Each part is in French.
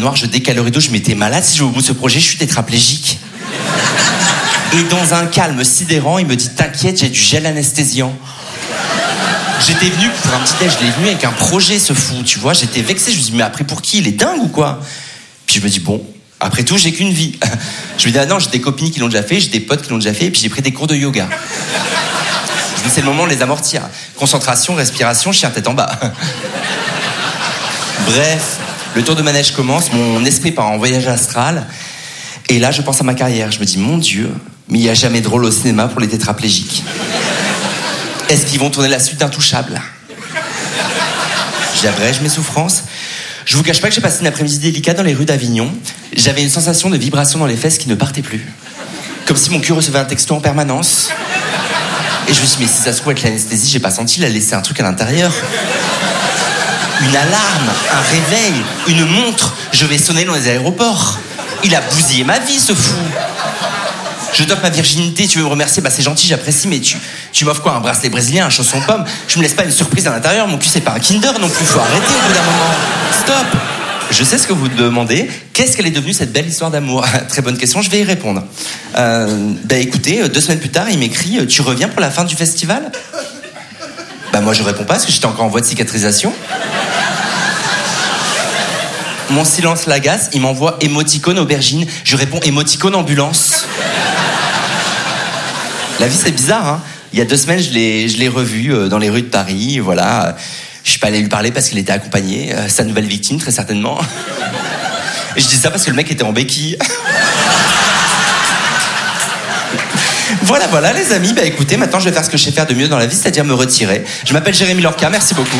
noir, je décale le rideau, je m'étais malade. Si je vais au bout de ce projet, je suis tétraplégique. Et dans un calme sidérant, il me dit, t'inquiète, j'ai du gel anesthésiant. J'étais venu pour un petit déj, je l'ai venu avec un projet, ce fou, tu vois. J'étais vexé, je me dis, mais après pour qui? Il est dingue ou quoi? Puis je me dis, bon, après tout, j'ai qu'une vie. Je me dis, ah non, j'ai des copines qui l'ont déjà fait, j'ai des potes qui l'ont déjà fait, et puis j'ai pris des cours de yoga. Je me dis, c'est le moment de les amortir. Concentration, respiration, chien tête en bas. Bref, le tour de manège commence, mon esprit part en voyage astral, et là, je pense à ma carrière. Je me dis, mon Dieu, mais il n'y a jamais de rôle au cinéma pour les tétraplégiques. Est-ce qu'ils vont tourner la suite d'Intouchables? J'abrège mes souffrances. Je vous cache pas que j'ai passé une après-midi délicate dans les rues d'Avignon. J'avais une sensation de vibration dans les fesses qui ne partait plus. Comme si mon cul recevait un texto en permanence. Et je me suis dit, mais si ça se trouve avec l'anesthésie, j'ai pas senti, il a laissé un truc à l'intérieur. Une alarme, un réveil, une montre. Je vais sonner dans les aéroports. Il a bousillé ma vie, ce fou. Je dope ma virginité, tu veux me remercier? Bah c'est gentil, j'apprécie, mais tu m'offres quoi? Un bracelet brésilien, un chausson pomme? Je me laisse pas une surprise à l'intérieur, mon cul c'est pas un Kinder non plus, faut arrêter au bout d'un moment. Stop! Je sais ce que vous demandez, qu'est-ce qu'elle est devenue cette belle histoire d'amour? Très bonne question, je vais y répondre. Bah écoutez, 2 semaines plus tard, il m'écrit, tu reviens pour la fin du festival? Bah moi je réponds pas parce que j'étais encore en voie de cicatrisation. Mon silence l'agace, il m'envoie émoticône aubergine, je réponds émoticône ambulance. La vie c'est bizarre, hein. Il y a 2 semaines, je l'ai revu dans les rues de Paris, voilà. Je suis pas allé lui parler parce qu'il était accompagné, sa nouvelle victime très certainement. Et je dis ça parce que le mec était en béquille. Voilà les amis, bah écoutez, maintenant je vais faire ce que je sais faire de mieux dans la vie, c'est-à-dire me retirer. Je m'appelle Jérémy Lorca, merci beaucoup.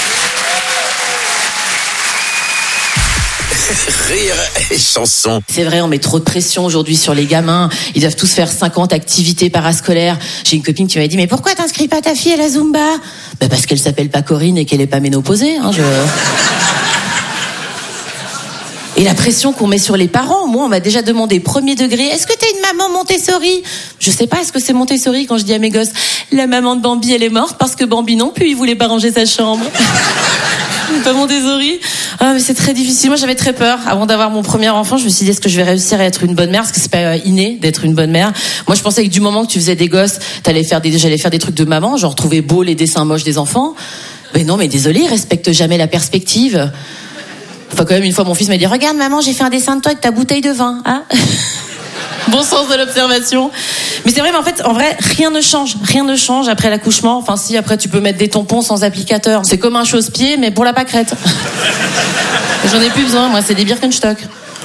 Rire et chanson. C'est vrai, on met trop de pression aujourd'hui sur les gamins. Ils doivent tous faire 50 activités parascolaires. J'ai une copine qui m'avait dit, mais pourquoi t'inscris pas ta fille à la Zumba? Bah parce qu'elle s'appelle pas Corinne et qu'elle est pas ménopausée. Et la pression qu'on met sur les parents, moi on m'a déjà demandé premier degré, est-ce que t'es une maman Montessori? Je sais pas, est-ce que c'est Montessori quand je dis à mes gosses, la maman de Bambi elle est morte parce que Bambi non plus il voulait pas ranger sa chambre. Pas Montessori. Ah mais c'est très difficile, moi j'avais très peur. Avant d'avoir mon premier enfant, je me suis dit, est-ce que je vais réussir à être une bonne mère? Parce que c'est pas inné d'être une bonne mère. Moi je pensais que du moment que tu faisais des gosses, j'allais faire des trucs de maman, genre trouver beau les dessins moches des enfants. Mais non, mais désolé, ils respectent jamais la perspective. Enfin, quand même, une fois, mon fils m'a dit, regarde, maman, j'ai fait un dessin de toi avec ta bouteille de vin, hein. Bon sens de l'observation. Mais c'est vrai, mais en vrai, rien ne change après l'accouchement. Enfin, si, après, tu peux mettre des tampons sans applicateur. C'est comme un chausse-pied, mais pour la pâquerette. J'en ai plus besoin, moi, c'est des Birkenstock.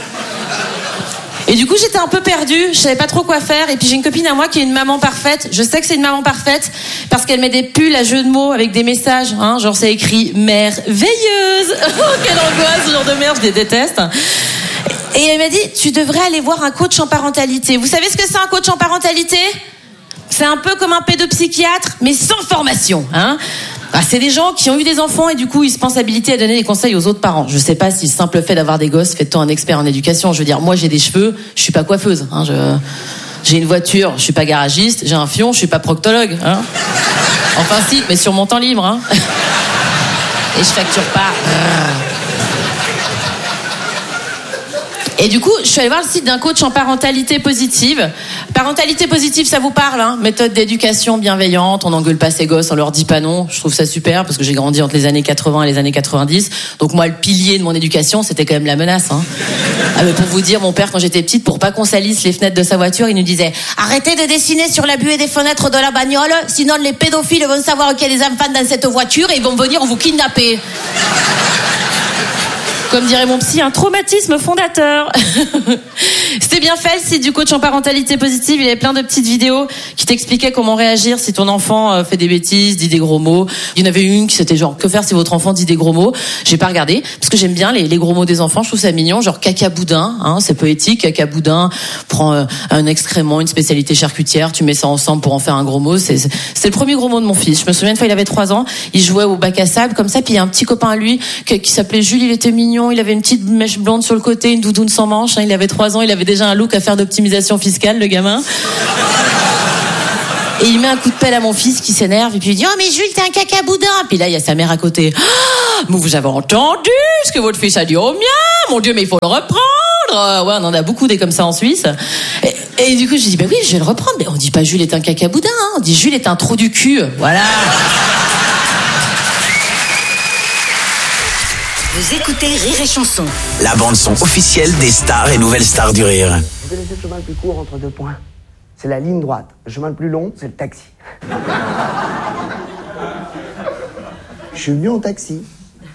Et du coup, j'étais un peu perdue, je savais pas trop quoi faire. Et puis j'ai une copine à moi qui est une maman parfaite. Je sais que c'est une maman parfaite parce qu'elle met des pulls à jeu de mots avec des messages, hein, genre c'est écrit merveilleuse. Oh, quelle angoisse, ce genre de merde, je les déteste. Et elle m'a dit, tu devrais aller voir un coach en parentalité. Vous savez ce que c'est un coach en parentalité? C'est un peu comme un pédopsychiatre, mais sans formation, hein. Ah, c'est des gens qui ont eu des enfants et du coup ils se pensent habilités à donner des conseils aux autres parents. Je sais pas si le simple fait d'avoir des gosses fait de toi un expert en éducation. Je veux dire, moi j'ai des cheveux, je suis pas coiffeuse, hein. J'ai une voiture, je suis pas garagiste. J'ai un fion, je suis pas proctologue, hein. Enfin si, mais sur mon temps libre, hein. Et je facture pas. Et du coup, je suis allée voir le site d'un coach en parentalité positive. Parentalité positive, ça vous parle, hein? Méthode d'éducation bienveillante, on n'engueule pas ses gosses, on leur dit pas non. Je trouve ça super parce que j'ai grandi entre les années 80 et les années 90. Donc moi, le pilier de mon éducation, c'était quand même la menace, hein. Ah, mais pour vous dire, mon père, quand j'étais petite, pour pas qu'on salisse les fenêtres de sa voiture, il nous disait « Arrêtez de dessiner sur la buée des fenêtres de la bagnole, sinon les pédophiles vont savoir qu'il y a des enfants dans cette voiture et ils vont venir vous kidnapper. » Comme dirait mon psy, un traumatisme fondateur. C'était bien fait, le site du coach en parentalité positive. Il y avait plein de petites vidéos qui t'expliquaient comment réagir si ton enfant fait des bêtises, dit des gros mots. Il y en avait une qui c'était genre, que faire si votre enfant dit des gros mots? J'ai pas regardé, parce que j'aime bien les gros mots des enfants, je trouve ça mignon, genre caca-boudin, hein, c'est poétique, caca-boudin, prends un excrément, une spécialité charcutière, tu mets ça ensemble pour en faire un gros mot. C'est le premier gros mot de mon fils. Je me souviens une fois, il avait 3 ans, il jouait au bac à sable, comme ça, puis il y a un petit copain à lui qui s'appelait Jules, il était mignon, il avait une petite mèche blonde sur le côté, une doudoune sans manches, hein, il avait 3 ans, il avait déjà un look à faire d'optimisation fiscale, le gamin. Et il met un coup de pelle à mon fils qui s'énerve et puis il dit « Oh mais Jules, t'es un caca-boudin !» Puis là, il y a sa mère à côté. « Mais vous avez entendu ce que votre fils a dit au mien? Mon Dieu, mais il faut le reprendre. Ouais, on en a beaucoup des comme ça en Suisse. Et du coup, je dis, bah oui, je vais le reprendre. Mais on dit pas Jules est un cacaboudin, hein. On dit Jules est un trou du cul. Voilà. Vous écoutez Rire et Chanson. La bande-son officielle des stars et nouvelles stars du rire. Vous connaissez le chemin le plus court entre 2 points? C'est la ligne droite. Le chemin le plus long, c'est le taxi. Je suis venu en taxi.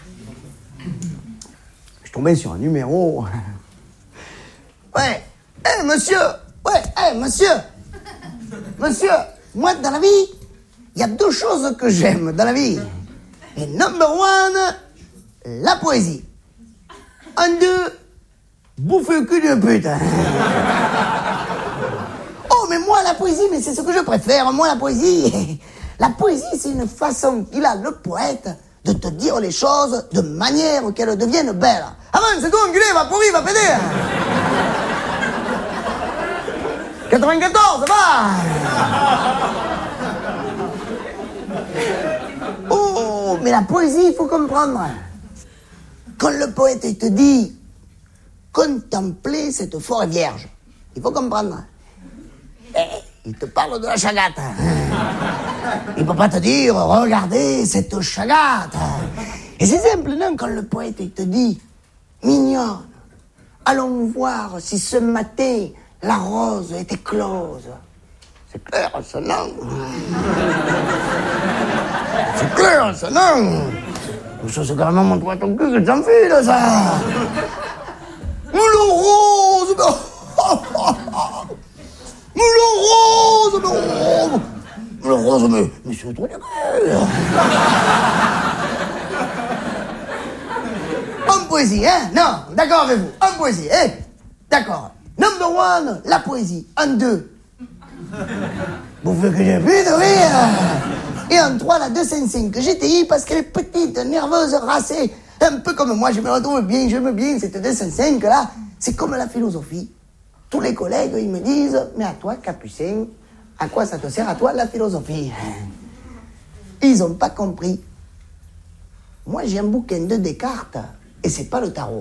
Je suis tombé sur un numéro. Ouais. Monsieur. Ouais, monsieur. Monsieur, moi, dans la vie, il y a 2 choses que j'aime dans la vie. Et number 1, la poésie. 1, 2, bouffer le cul de pute. Oh, mais moi, la poésie, mais c'est ce que je préfère. Moi, la poésie, c'est une façon qu'il a, le poète, de te dire les choses de manière qu'elles deviennent belles. Avance, c'est toi, enculé, va pourrir, va péter. 94, va. Oh, mais la poésie, il faut comprendre. Quand le poète il te dit « Contemplez cette forêt vierge », il faut comprendre. Il te parle de la chagate. Il peut pas te dire « Regardez cette chagate ». Et c'est simple, non? Quand le poète il te dit « Mignonne, allons voir si ce matin la rose est éclose ». C'est clair, ça, non? C'est clair, ça, non? Ça, c'est carrément mon poète ton cul que j'en fais, là, ça. Le rose, le rose, mais c'est trop du cul. En poésie, hein? Non, d'accord avec vous. En poésie, hein? D'accord. Number 1, la poésie. 1, 2. Vous voulez que j'ai plus de rire? Et en 3, la 255 que GTI parce qu'elle est petite, nerveuse, racée. Un peu comme moi, je me retrouve bien, j'aime bien cette 255 là. C'est comme la philosophie. Tous les collègues, ils me disent, mais à toi, Capucin, à quoi ça te sert à toi la philosophie? Ils ont pas compris. Moi, j'ai un bouquin de Descartes et c'est pas le tarot.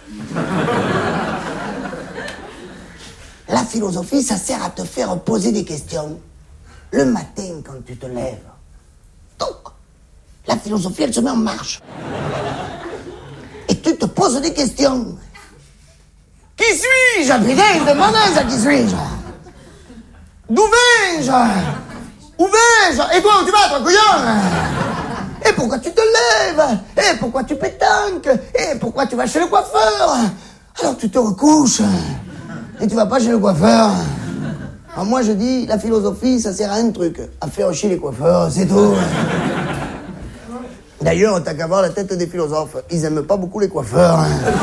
La philosophie, ça sert à te faire poser des questions. Le matin, quand tu te lèves, donc, la philosophie, elle se met en marche. Et tu te poses des questions. Qui suis-je? Putain, demande ça, qui suis-je? D'où vais-je? Où vais-je? Et toi, où tu vas, toi, couillon? Et pourquoi tu te lèves? Et pourquoi tu pétanques? Et pourquoi tu vas chez le coiffeur? Alors tu te recouches. Et tu vas pas chez le coiffeur. Alors moi, je dis, la philosophie, ça sert à un truc. À faire chier les coiffeurs, c'est tout. D'ailleurs, t'as qu'à voir la tête des philosophes. Ils aiment pas beaucoup les coiffeurs.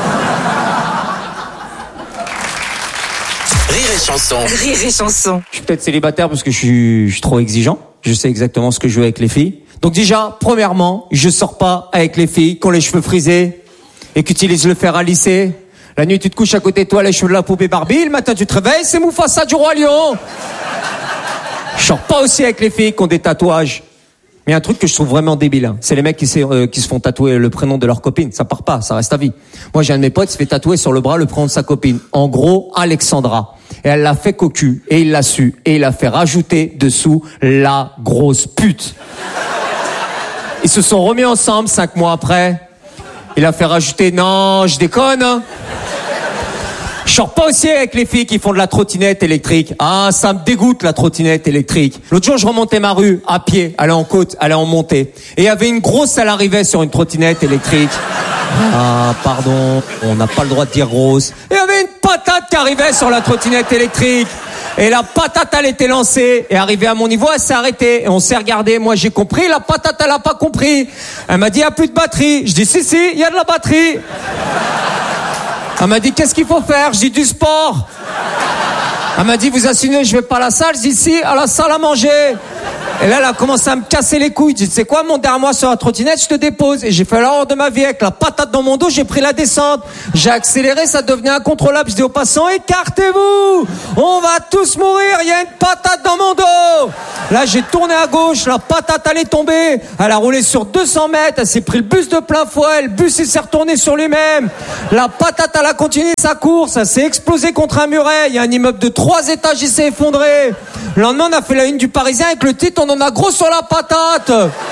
Rire et Chanson. Rire et Chanson. Je suis peut-être célibataire parce que je suis trop exigeant. Je sais exactement ce que je veux avec les filles. Donc déjà, premièrement, je sors pas avec les filles qui ont les cheveux frisés et qui utilisent le fer à lisser. La nuit, tu te couches à côté de toi, les cheveux de la poupée Barbie. Le matin, tu te réveilles, c'est Mufasa du Roi Lion. Je sors pas aussi avec les filles qui ont des tatouages. Mais il y a un truc que je trouve vraiment débile, hein. C'est les mecs qui se font tatouer le prénom de leur copine. Ça part pas, ça reste à vie. Moi, j'ai un de mes potes qui se fait tatouer sur le bras le prénom de sa copine. En gros, Alexandra. Et elle l'a fait cocu, et il l'a su, et il a fait rajouter dessous la grosse pute. Ils se sont remis ensemble 5 mois après. Il a fait rajouter, non, je déconne, hein. Je sors pas aussi avec les filles qui font de la trottinette électrique. Ah, ça me dégoûte la trottinette électrique. L'autre jour, je remontais ma rue à pied, aller en côte, aller en montée. Et il y avait une grosse, elle arrivait sur une trottinette électrique. Ah, pardon, on n'a pas le droit de dire grosse. Et il y avait une patate qui arrivait sur la trottinette électrique. Et la patate, elle était lancée. Et arrivée à mon niveau, elle s'est arrêtée. Et on s'est regardé. Moi, j'ai compris. La patate, elle a pas compris. Elle m'a dit, il n'y a plus de batterie. Je dis, si, il y a de la batterie. Elle m'a dit, qu'est-ce qu'il faut faire? Je dis, du sport. Elle m'a dit, vous assinez, je vais pas à la salle. Je dis, si, à la salle à manger. Et là, elle a commencé à me casser les couilles. J'ai dit, tu sais quoi, monte derrière moi sur la trottinette, je te dépose. Et j'ai fait l'erreur de ma vie avec la patate dans mon dos, j'ai pris la descente. J'ai accéléré, ça devenait incontrôlable. Je dis aux passants, écartez-vous! On va tous mourir, il y a une patate dans mon dos! Là, j'ai tourné à gauche, la patate allait tomber. Elle a roulé sur 200 mètres, elle s'est pris le bus de plein fouet, le bus il s'est retourné sur lui-même. La patate, elle a continué sa course, elle s'est explosée contre un muret. Il y a un immeuble de 3 étages, il s'est effondré. Le lendemain, on a fait la une du Parisien avec le titre, on en a gros sur la patate.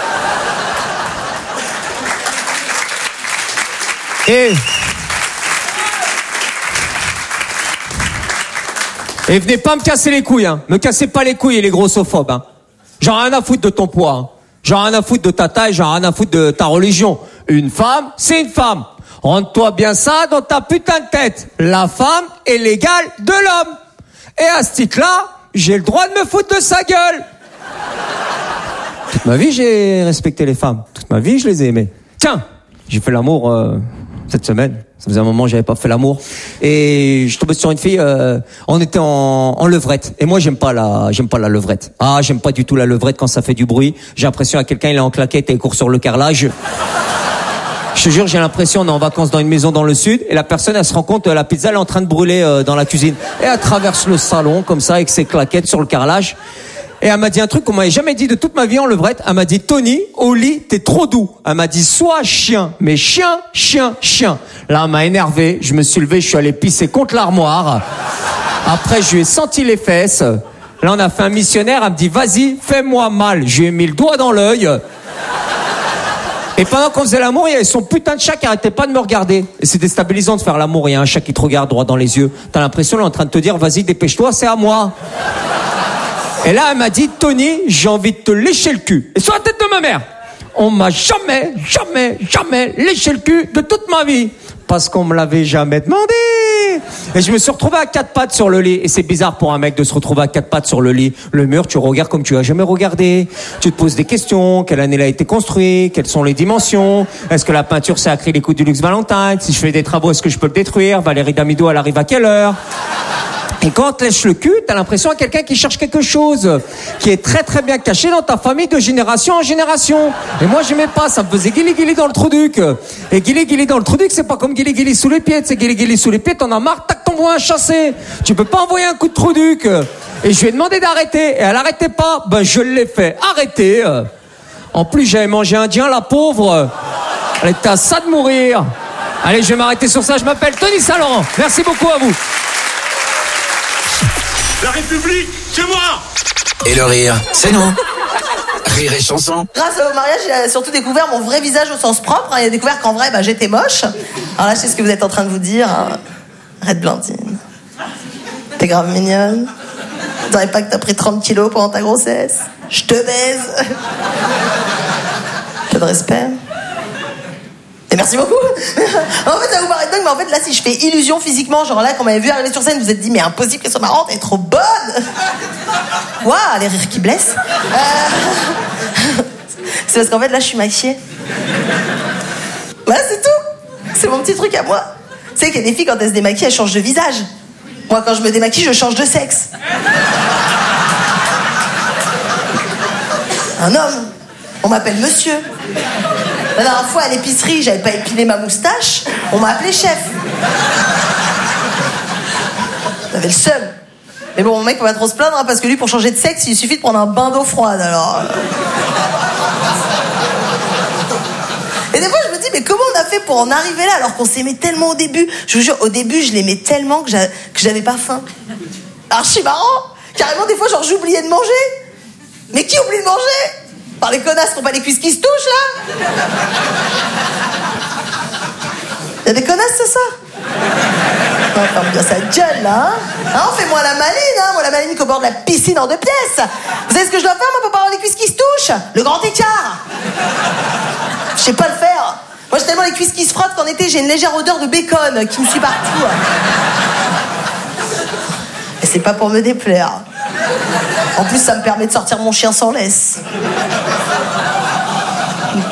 Et venez pas me casser les couilles, hein. Me cassez pas les couilles, les grossophobes, hein. J'en ai rien à foutre de ton poids, hein. J'en ai rien à foutre de ta taille, j'en ai rien à foutre de ta religion. Une femme, c'est une femme. Rentre-toi bien ça dans ta putain de tête. La femme est l'égale de l'homme. Et à ce titre-là, j'ai le droit de me foutre de sa gueule. Toute ma vie, j'ai respecté les femmes. Toute ma vie, je les ai aimées. Tiens, j'ai fait l'amour cette semaine. Ça faisait un moment que j'avais pas fait l'amour. Et je tombais sur une fille, on était en levrette. Et moi, j'aime pas la levrette. Ah, j'aime pas du tout la levrette quand ça fait du bruit. J'ai l'impression à quelqu'un, il est en claquette et il court sur le carrelage. Je te jure, j'ai l'impression on est en vacances dans une maison dans le sud et la personne, elle se rend compte, la pizza, elle est en train de brûler dans la cuisine. Et elle traverse le salon comme ça avec ses claquettes sur le carrelage. Et elle m'a dit un truc qu'on m'avait jamais dit de toute ma vie en levrette. Elle m'a dit, Tony, au lit, t'es trop doux. Elle m'a dit, sois chien, mais chien, chien, chien. Là, elle m'a énervé. Je me suis levé, je suis allé pisser contre l'armoire. Après, je lui ai senti les fesses. Là, on a fait un missionnaire. Elle me dit, vas-y, fais-moi mal. Je lui ai mis le doigt dans l'œil. Et pendant qu'on faisait l'amour, il y avait son putain de chat qui arrêtait pas de me regarder. Et c'est déstabilisant de faire l'amour. Il y a un chat qui te regarde droit dans les yeux. T'as l'impression, il est en train de te dire, vas-y, dépêche-toi, c'est à moi. Et là, elle m'a dit, Tony, j'ai envie de te lécher le cul. Et sur la tête de ma mère. On m'a jamais léché le cul de toute ma vie. Parce qu'on me l'avait jamais demandé. Et je me suis retrouvé à 4 pattes sur le lit. Et c'est bizarre pour un mec de se retrouver à 4 pattes sur le lit. Le mur, tu regardes comme tu as jamais regardé. Tu te poses des questions. Quelle année il a été construit? Quelles sont les dimensions? Est-ce que la peinture c'est acrylique ou du luxe Valentine? Si je fais des travaux, est-ce que je peux le détruire? Valérie Damido, elle arrive à quelle heure? Et quand on te lèche le cul, t'as l'impression à quelqu'un qui cherche quelque chose, qui est très très bien caché dans ta famille de génération en génération. Et moi j'aimais pas, ça me faisait guili-guili dans le trou-duc. Et guili-guili dans le trou-duc, c'est pas comme guili-guili sous les pieds. C'est guili-guili sous les pieds, t'en as marre, tac, t'envoies un chassé. Tu peux pas envoyer un coup de trou-duc. Et je lui ai demandé d'arrêter, et elle arrêtait pas. Ben je l'ai fait arrêter. En plus j'avais mangé indien, la pauvre. Elle était à ça de mourir. Allez, je vais m'arrêter sur ça, je m'appelle Tony Saint-Laurent. Merci beaucoup à vous. La République, c'est moi! Et le rire, c'est nous. Rire et chanson. Grâce au mariage, il a surtout découvert mon vrai visage au sens propre. Il a découvert qu'en vrai, j'étais moche. Alors là, je sais ce que vous êtes en train de vous dire. Arrête, Blandine. T'es grave mignonne. Tu dirais pas que t'as pris 30 kilos pendant ta grossesse? Je te baise. Peu de respect. Et merci beaucoup. En fait, ça vous paraît dingue, mais en fait, là, si je fais illusion physiquement, genre là, quand on m'avait vu arriver sur scène, vous vous êtes dit, mais impossible qu'elle soit marrante, elle est trop bonne. Waouh, les rires qui blessent. C'est parce qu'en fait, là, je suis maquillée. Voilà, c'est tout. C'est mon petit truc à moi. Tu sais qu'il y a des filles, quand elles se démaquillent, elles changent de visage. Moi, quand je me démaquille, je change de sexe. Un homme. On m'appelle monsieur. La dernière fois à l'épicerie, j'avais pas épilé ma moustache, on m'a appelé chef. J'avais le seum. Mais bon, mon mec peut pas trop se plaindre, hein, parce que lui, pour changer de sexe, il suffit de prendre un bain d'eau froide, alors. Et des fois, je me dis, mais comment on a fait pour en arriver là, alors qu'on s'aimait tellement au début? Je vous jure, au début, je l'aimais tellement que j'avais pas faim. Archi marrant. Carrément, des fois, genre, j'oubliais de manger. Mais qui oublie de manger? Par les connasses qui n'ont pas les cuisses qui se touchent, là. Y'a des connasses, c'est ça? On ferme bien sa gueule, là, hein, fais-moi la maline, hein. Moi, la maline qu'au bord de la piscine en 2 pièces. Vous savez ce que je dois faire, moi, pour pas avoir les cuisses qui se touchent? Le grand écart. Je sais pas le faire. Moi, j'ai tellement les cuisses qui se frottent qu'en été, j'ai une légère odeur de bacon qui me suit partout. Et c'est pas pour me déplaire. En plus, ça me permet de sortir mon chien sans laisse.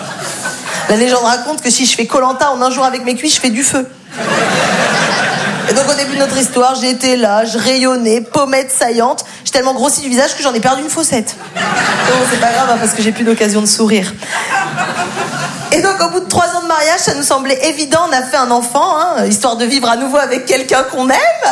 La légende raconte que si je fais Koh-Lanta en un jour avec mes cuisses, je fais du feu. Et donc au début de notre histoire, j'étais là, je rayonnais, pommette saillante. J'ai tellement grossi du visage que j'en ai perdu une fossette. Bon, c'est pas grave, hein, parce que j'ai plus d'occasion de sourire. Et donc au bout de 3 ans de mariage, ça nous semblait évident, on a fait un enfant, hein, histoire de vivre à nouveau avec quelqu'un qu'on aime.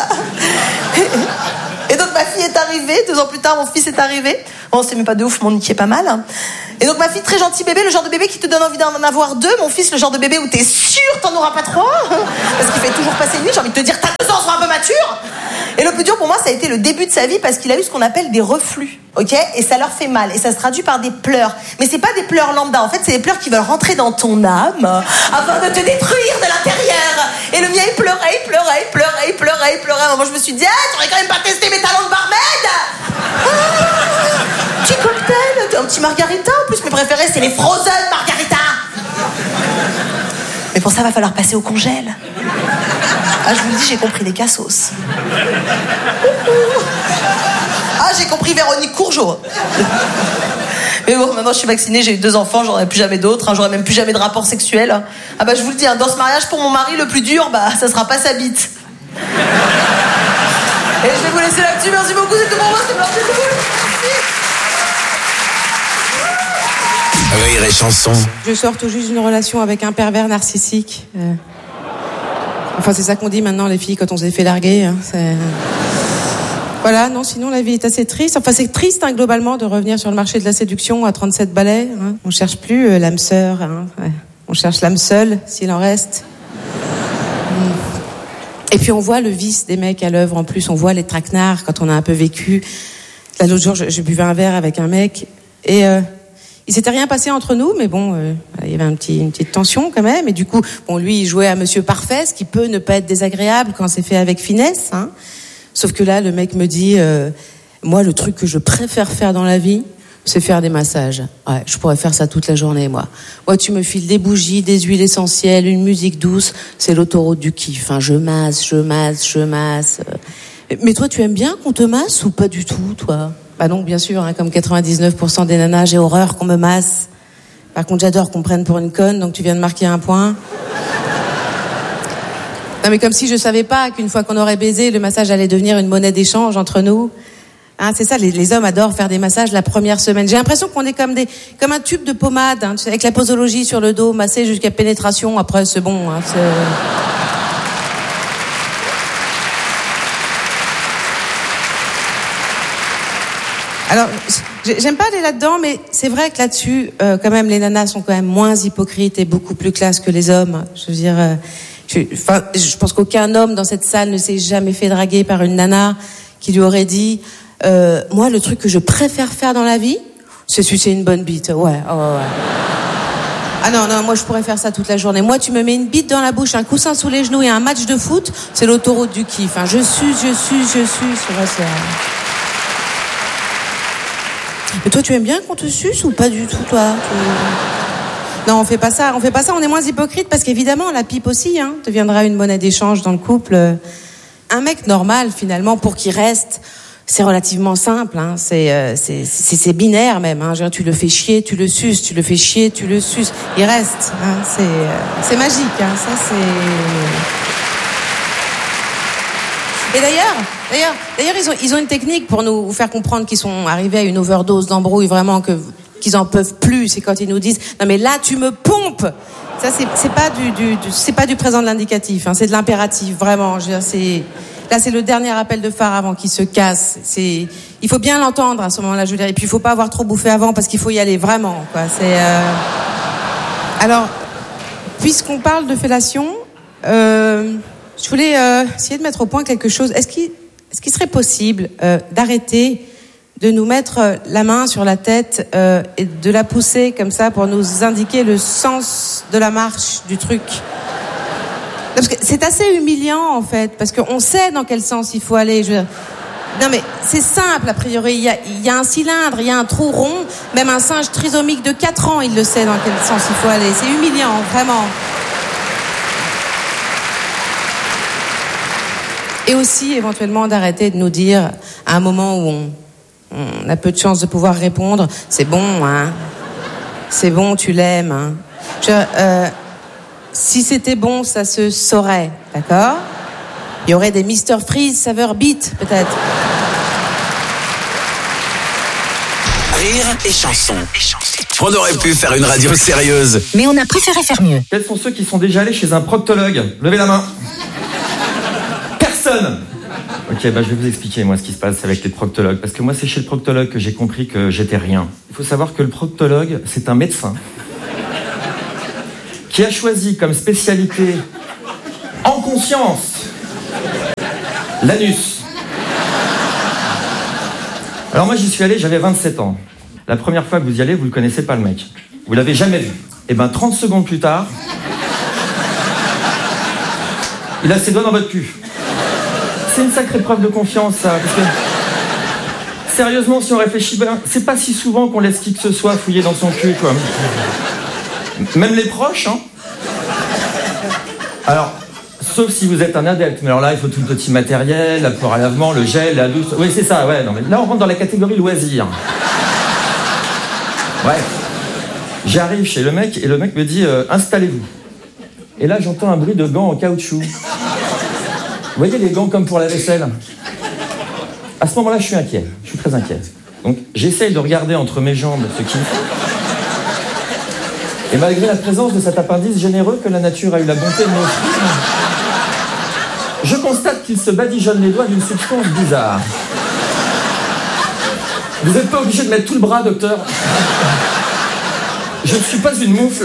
Et donc ma fille est arrivée, 2 ans plus tard, mon fils est arrivé. Bon, c'est même pas de ouf, mais on y est pas mal. Hein. Et donc ma fille, très gentil bébé, le genre de bébé qui te donne envie d'en avoir 2. Mon fils, le genre de bébé où t'es sûr t'en auras pas 3. Parce qu'il fait toujours passer une nuit, j'ai envie de te dire, t'as 2 ans, sois un peu mature. Et le plus dur pour moi, ça a été le début de sa vie parce qu'il a eu ce qu'on appelle des reflux. Ok ? Et ça leur fait mal. Et ça se traduit par des pleurs. Mais c'est pas des pleurs lambda. En fait, c'est des pleurs qui veulent rentrer dans ton âme afin de te détruire de l'intérieur. Et le mien, il pleurait. À un moment, je me suis dit, t'aurais quand même pas testé mes talents de barmaid. Petit cocktail, un petit margarita. En plus, mes préférés, c'est les frozen margarita. Mais pour ça, va falloir passer au congèle. Ah, je vous le dis, j'ai compris les cassos. Ah, j'ai compris Véronique Courgeot. Mais bon, maintenant je suis vaccinée, j'ai eu 2 enfants, j'en aurai plus jamais d'autres, hein, j'aurai même plus jamais de rapport sexuel. Ah bah je vous le dis, hein, dans ce mariage pour mon mari, le plus dur, bah ça sera pas sa bite. Et je vais vous laisser là-dessus, merci beaucoup, c'est tout pour moi, c'est parti de vous. Rire et chanson. Je sors tout juste d'une relation avec un pervers narcissique. Enfin, c'est ça qu'on dit maintenant, les filles, quand on s'est fait larguer. Hein, voilà, non, sinon la vie est assez triste. Enfin, c'est triste, hein, globalement, de revenir sur le marché de la séduction à 37 balais. Hein. On cherche plus l'âme sœur. Hein, ouais. On cherche l'âme seule, s'il en reste. Et puis, on voit le vice des mecs à l'œuvre. En plus, on voit les traquenards quand on a un peu vécu. Là, l'autre jour, je buvais un verre avec un mec et... il s'était rien passé entre nous, mais bon, il y avait une petite tension quand même. Et du coup, bon, lui, il jouait à Monsieur Parfait, ce qui peut ne pas être désagréable quand c'est fait avec finesse. Hein. Sauf que là, le mec me dit, moi, le truc que je préfère faire dans la vie, c'est faire des massages. Ouais, je pourrais faire ça toute la journée, moi. Moi, tu me files des bougies, des huiles essentielles, une musique douce, c'est l'autoroute du kiff. Hein. Je masse. Mais toi, tu aimes bien qu'on te masse ou pas du tout, toi ? Bah non, bien sûr, hein, comme 99% des nanas, j'ai horreur qu'on me masse. Par contre, j'adore qu'on me prenne pour une conne, donc tu viens de marquer un point. Non, mais comme si je savais pas qu'une fois qu'on aurait baisé, le massage allait devenir une monnaie d'échange entre nous. Hein, c'est ça, les hommes adorent faire des massages la première semaine. J'ai l'impression qu'on est comme un tube de pommade, hein, avec la posologie sur le dos, massé jusqu'à pénétration. Après, c'est bon. Hein, Alors, j'aime pas aller là-dedans, mais c'est vrai que là-dessus, quand même, les nanas sont quand même moins hypocrites et beaucoup plus classe que les hommes. Je veux dire, je pense qu'aucun homme dans cette salle ne s'est jamais fait draguer par une nana qui lui aurait dit, moi, le truc que je préfère faire dans la vie, c'est sucer une bonne bite. Ouais. Ah non, moi, je pourrais faire ça toute la journée. Moi, tu me mets une bite dans la bouche, un coussin sous les genoux et un match de foot, c'est l'autoroute du kiff. Hein. Je suce. C'est vrai, c'est... Mais toi, tu aimes bien qu'on te suce ou pas du tout, toi ? Non, on fait pas ça, on est moins hypocrite parce qu'évidemment, la pipe aussi, hein, deviendra une monnaie d'échange dans le couple. Un mec normal, finalement, pour qu'il reste, c'est relativement simple, hein, c'est binaire même, hein, genre, tu le fais chier, tu le suces, tu le fais chier, tu le suces, il reste, hein, c'est magique, hein, ça c'est... Et d'ailleurs, ils ont une technique pour nous faire comprendre qu'ils sont arrivés à une overdose d'embrouille, vraiment qu'ils en peuvent plus. C'est quand ils nous disent non mais là tu me pompes. Ça c'est pas du présent de l'indicatif, hein, c'est de l'impératif vraiment. Je veux dire, là c'est le dernier appel de phare avant qu'il se casse. Il faut bien l'entendre à ce moment-là, je veux dire. Et puis il faut pas avoir trop bouffé avant parce qu'il faut y aller vraiment. Quoi. Alors, puisqu'on parle de fellation. Je voulais essayer de mettre au point quelque chose. Est-ce qu'il serait possible d'arrêter de nous mettre la main sur la tête et de la pousser comme ça pour nous indiquer le sens de la marche du truc ? Parce que c'est assez humiliant en fait, parce qu'on sait dans quel sens il faut aller. Non mais c'est simple a priori, il y a un cylindre, il y a un trou rond, même un singe trisomique de 4 ans il le sait dans quel sens il faut aller. C'est humiliant, vraiment. Et aussi, éventuellement, d'arrêter de nous dire, à un moment où on a peu de chance de pouvoir répondre, c'est bon, hein. C'est bon, tu l'aimes, hein. Si c'était bon, ça se saurait, d'accord ? Il Il y aurait des Mr Freeze saveur beat, peut-être. Rire et chanson. On aurait pu faire une radio sérieuse. Mais on a préféré faire mieux. Quels sont ceux qui sont déjà allés chez un proctologue? Levez la main. Personne. Ok, je vais vous expliquer moi ce qui se passe avec les proctologues. Parce que moi, c'est chez le proctologue que j'ai compris que j'étais rien. Il faut savoir que le proctologue, c'est un médecin qui a choisi comme spécialité en conscience l'anus. Alors moi, j'y suis allé, j'avais 27 ans. La première fois que vous y allez, vous le connaissez pas le mec. Vous l'avez jamais vu. Et 30 secondes plus tard, il a ses doigts dans votre cul. C'est une sacrée preuve de confiance, ça. Parce que, sérieusement, si on réfléchit bien, c'est pas si souvent qu'on laisse qui que ce soit fouiller dans son cul, quoi. Même les proches, hein. Alors, sauf si vous êtes un adepte. Mais alors là, il faut tout le petit matériel, la poire à lavement, le gel, la douche. Oui, c'est ça, ouais. Non, mais là, on rentre dans la catégorie loisir. Ouais. J'arrive chez le mec et le mec me dit installez-vous. Et là, j'entends un bruit de gants en caoutchouc. Vous voyez les gants comme pour la vaisselle? À ce moment-là, je suis inquiet. Je suis très inquiet. Donc, j'essaye de regarder entre mes jambes ce qu'il me fait. Et malgré la présence de cet appendice généreux que la nature a eu la bonté de m'offrir, je constate qu'il se badigeonne les doigts d'une substance bizarre. Vous n'êtes pas obligé de mettre tout le bras, docteur. Je ne suis pas une moufle.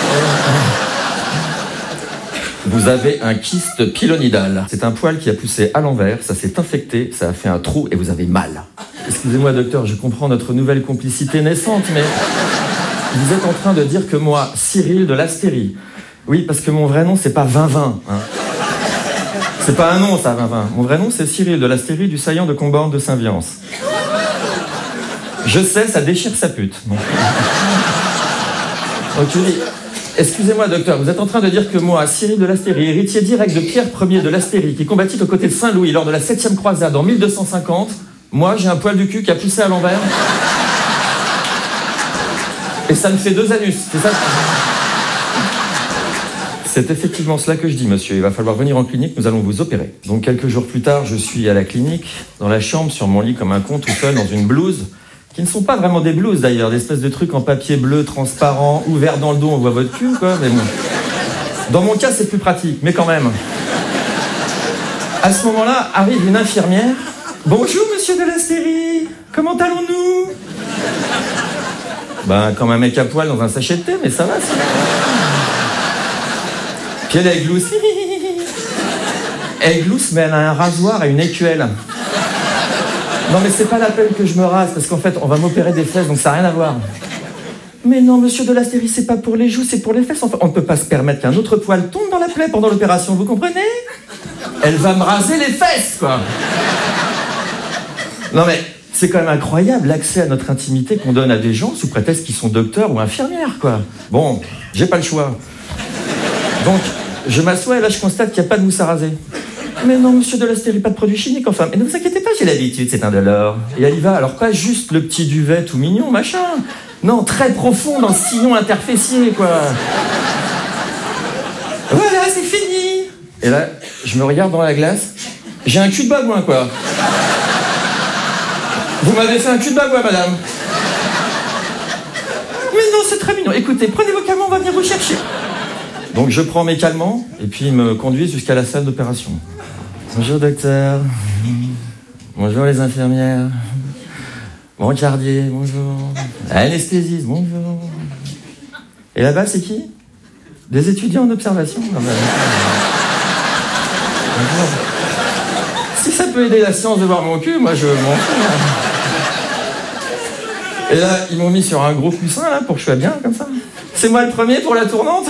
Vous avez un kyste pilonidal. C'est un poil qui a poussé à l'envers, ça s'est infecté, ça a fait un trou et vous avez mal. Excusez-moi, docteur, je comprends notre nouvelle complicité naissante, mais vous êtes en train de dire que moi, Cyril de l'Astérie, oui, parce que mon vrai nom, c'est pas 2020. Hein. C'est pas un nom, ça, 2020. Mon vrai nom, c'est Cyril de l'Astérie du saillant de Comborne de Saint-Viance. Je sais, ça déchire sa pute. Donc tu dis... Excusez-moi, docteur, vous êtes en train de dire que moi, Cyril de l'Astérie, héritier direct de Pierre Ier de l'Astérie, qui combattit aux côtés de Saint-Louis lors de la 7e croisade en 1250, moi, j'ai un poil du cul qui a poussé à l'envers. Et ça me fait 2 anus, c'est ça? C'est effectivement cela que je dis, monsieur. Il va falloir venir en clinique, nous allons vous opérer. Donc, quelques jours plus tard, je suis à la clinique, dans la chambre, sur mon lit comme un con, tout seul, dans une blouse, qui ne sont pas vraiment des blouses d'ailleurs, des espèces de trucs en papier bleu, transparent, ouvert dans le dos, on voit votre cul, quoi, mais bon. Dans mon cas, c'est plus pratique, mais quand même. À ce moment-là, arrive une infirmière. Bonjour, monsieur de l'Astérie, comment allons-nous? Comme un mec à poil dans un sachet de thé, mais ça va, ça. Puis elle glousse. Elle glousse, mais elle a un rasoir et une écuelle. Non mais c'est pas la peine que je me rase, parce qu'en fait, on va m'opérer des fesses, donc ça n'a rien à voir. Mais non, monsieur de l'Astérie, c'est pas pour les joues, c'est pour les fesses. Enfin, on ne peut pas se permettre qu'un autre poil tombe dans la plaie pendant l'opération, vous comprenez? Elle va me raser les fesses, quoi. Non mais, c'est quand même incroyable l'accès à notre intimité qu'on donne à des gens sous prétexte qu'ils sont docteurs ou infirmières, quoi. Bon, j'ai pas le choix. Donc, je m'assois et là, je constate qu'il n'y a pas de mousse à raser. Mais non, monsieur de l'Astérie, pas de produits chimiques, enfin. Mais ne vous inquiétez pas, j'ai l'habitude, c'est indolore. Et elle y va, alors pas juste le petit duvet tout mignon, machin. Non, très profond dans le sillon interfessier, quoi. Voilà, c'est fini. Et là, je me regarde dans la glace. J'ai un cul de babouin, quoi. Vous m'avez fait un cul de babouin, madame. Mais non, c'est très mignon. Écoutez, prenez vos calmants, on va venir vous chercher. Donc je prends mes calmants, et puis ils me conduisent jusqu'à la salle d'opération. Bonjour docteur, bonjour les infirmières, bon cardier, bonjour, anesthésiste, bonjour. Et là-bas c'est qui? Des étudiants en observation. Bonjour. Si ça peut aider la science de voir mon cul, moi je m'en fous. Et là ils m'ont mis sur un gros coussin là, pour que je sois bien comme ça. C'est moi le premier pour la tournante.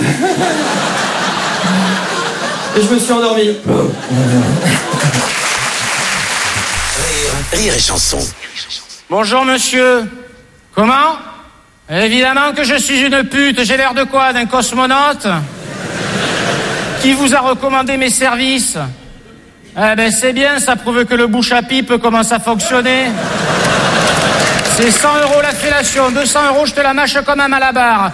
Et je me suis endormi. Rire et chanson. Bonjour monsieur. Comment? Évidemment que je suis une pute. J'ai l'air de quoi? D'un cosmonaute? Qui vous a recommandé mes services? Eh ben c'est bien, ça prouve que le bouche à pipe commence à fonctionner. C'est 100 € la fellation, 200 € je te la mâche comme un malabar.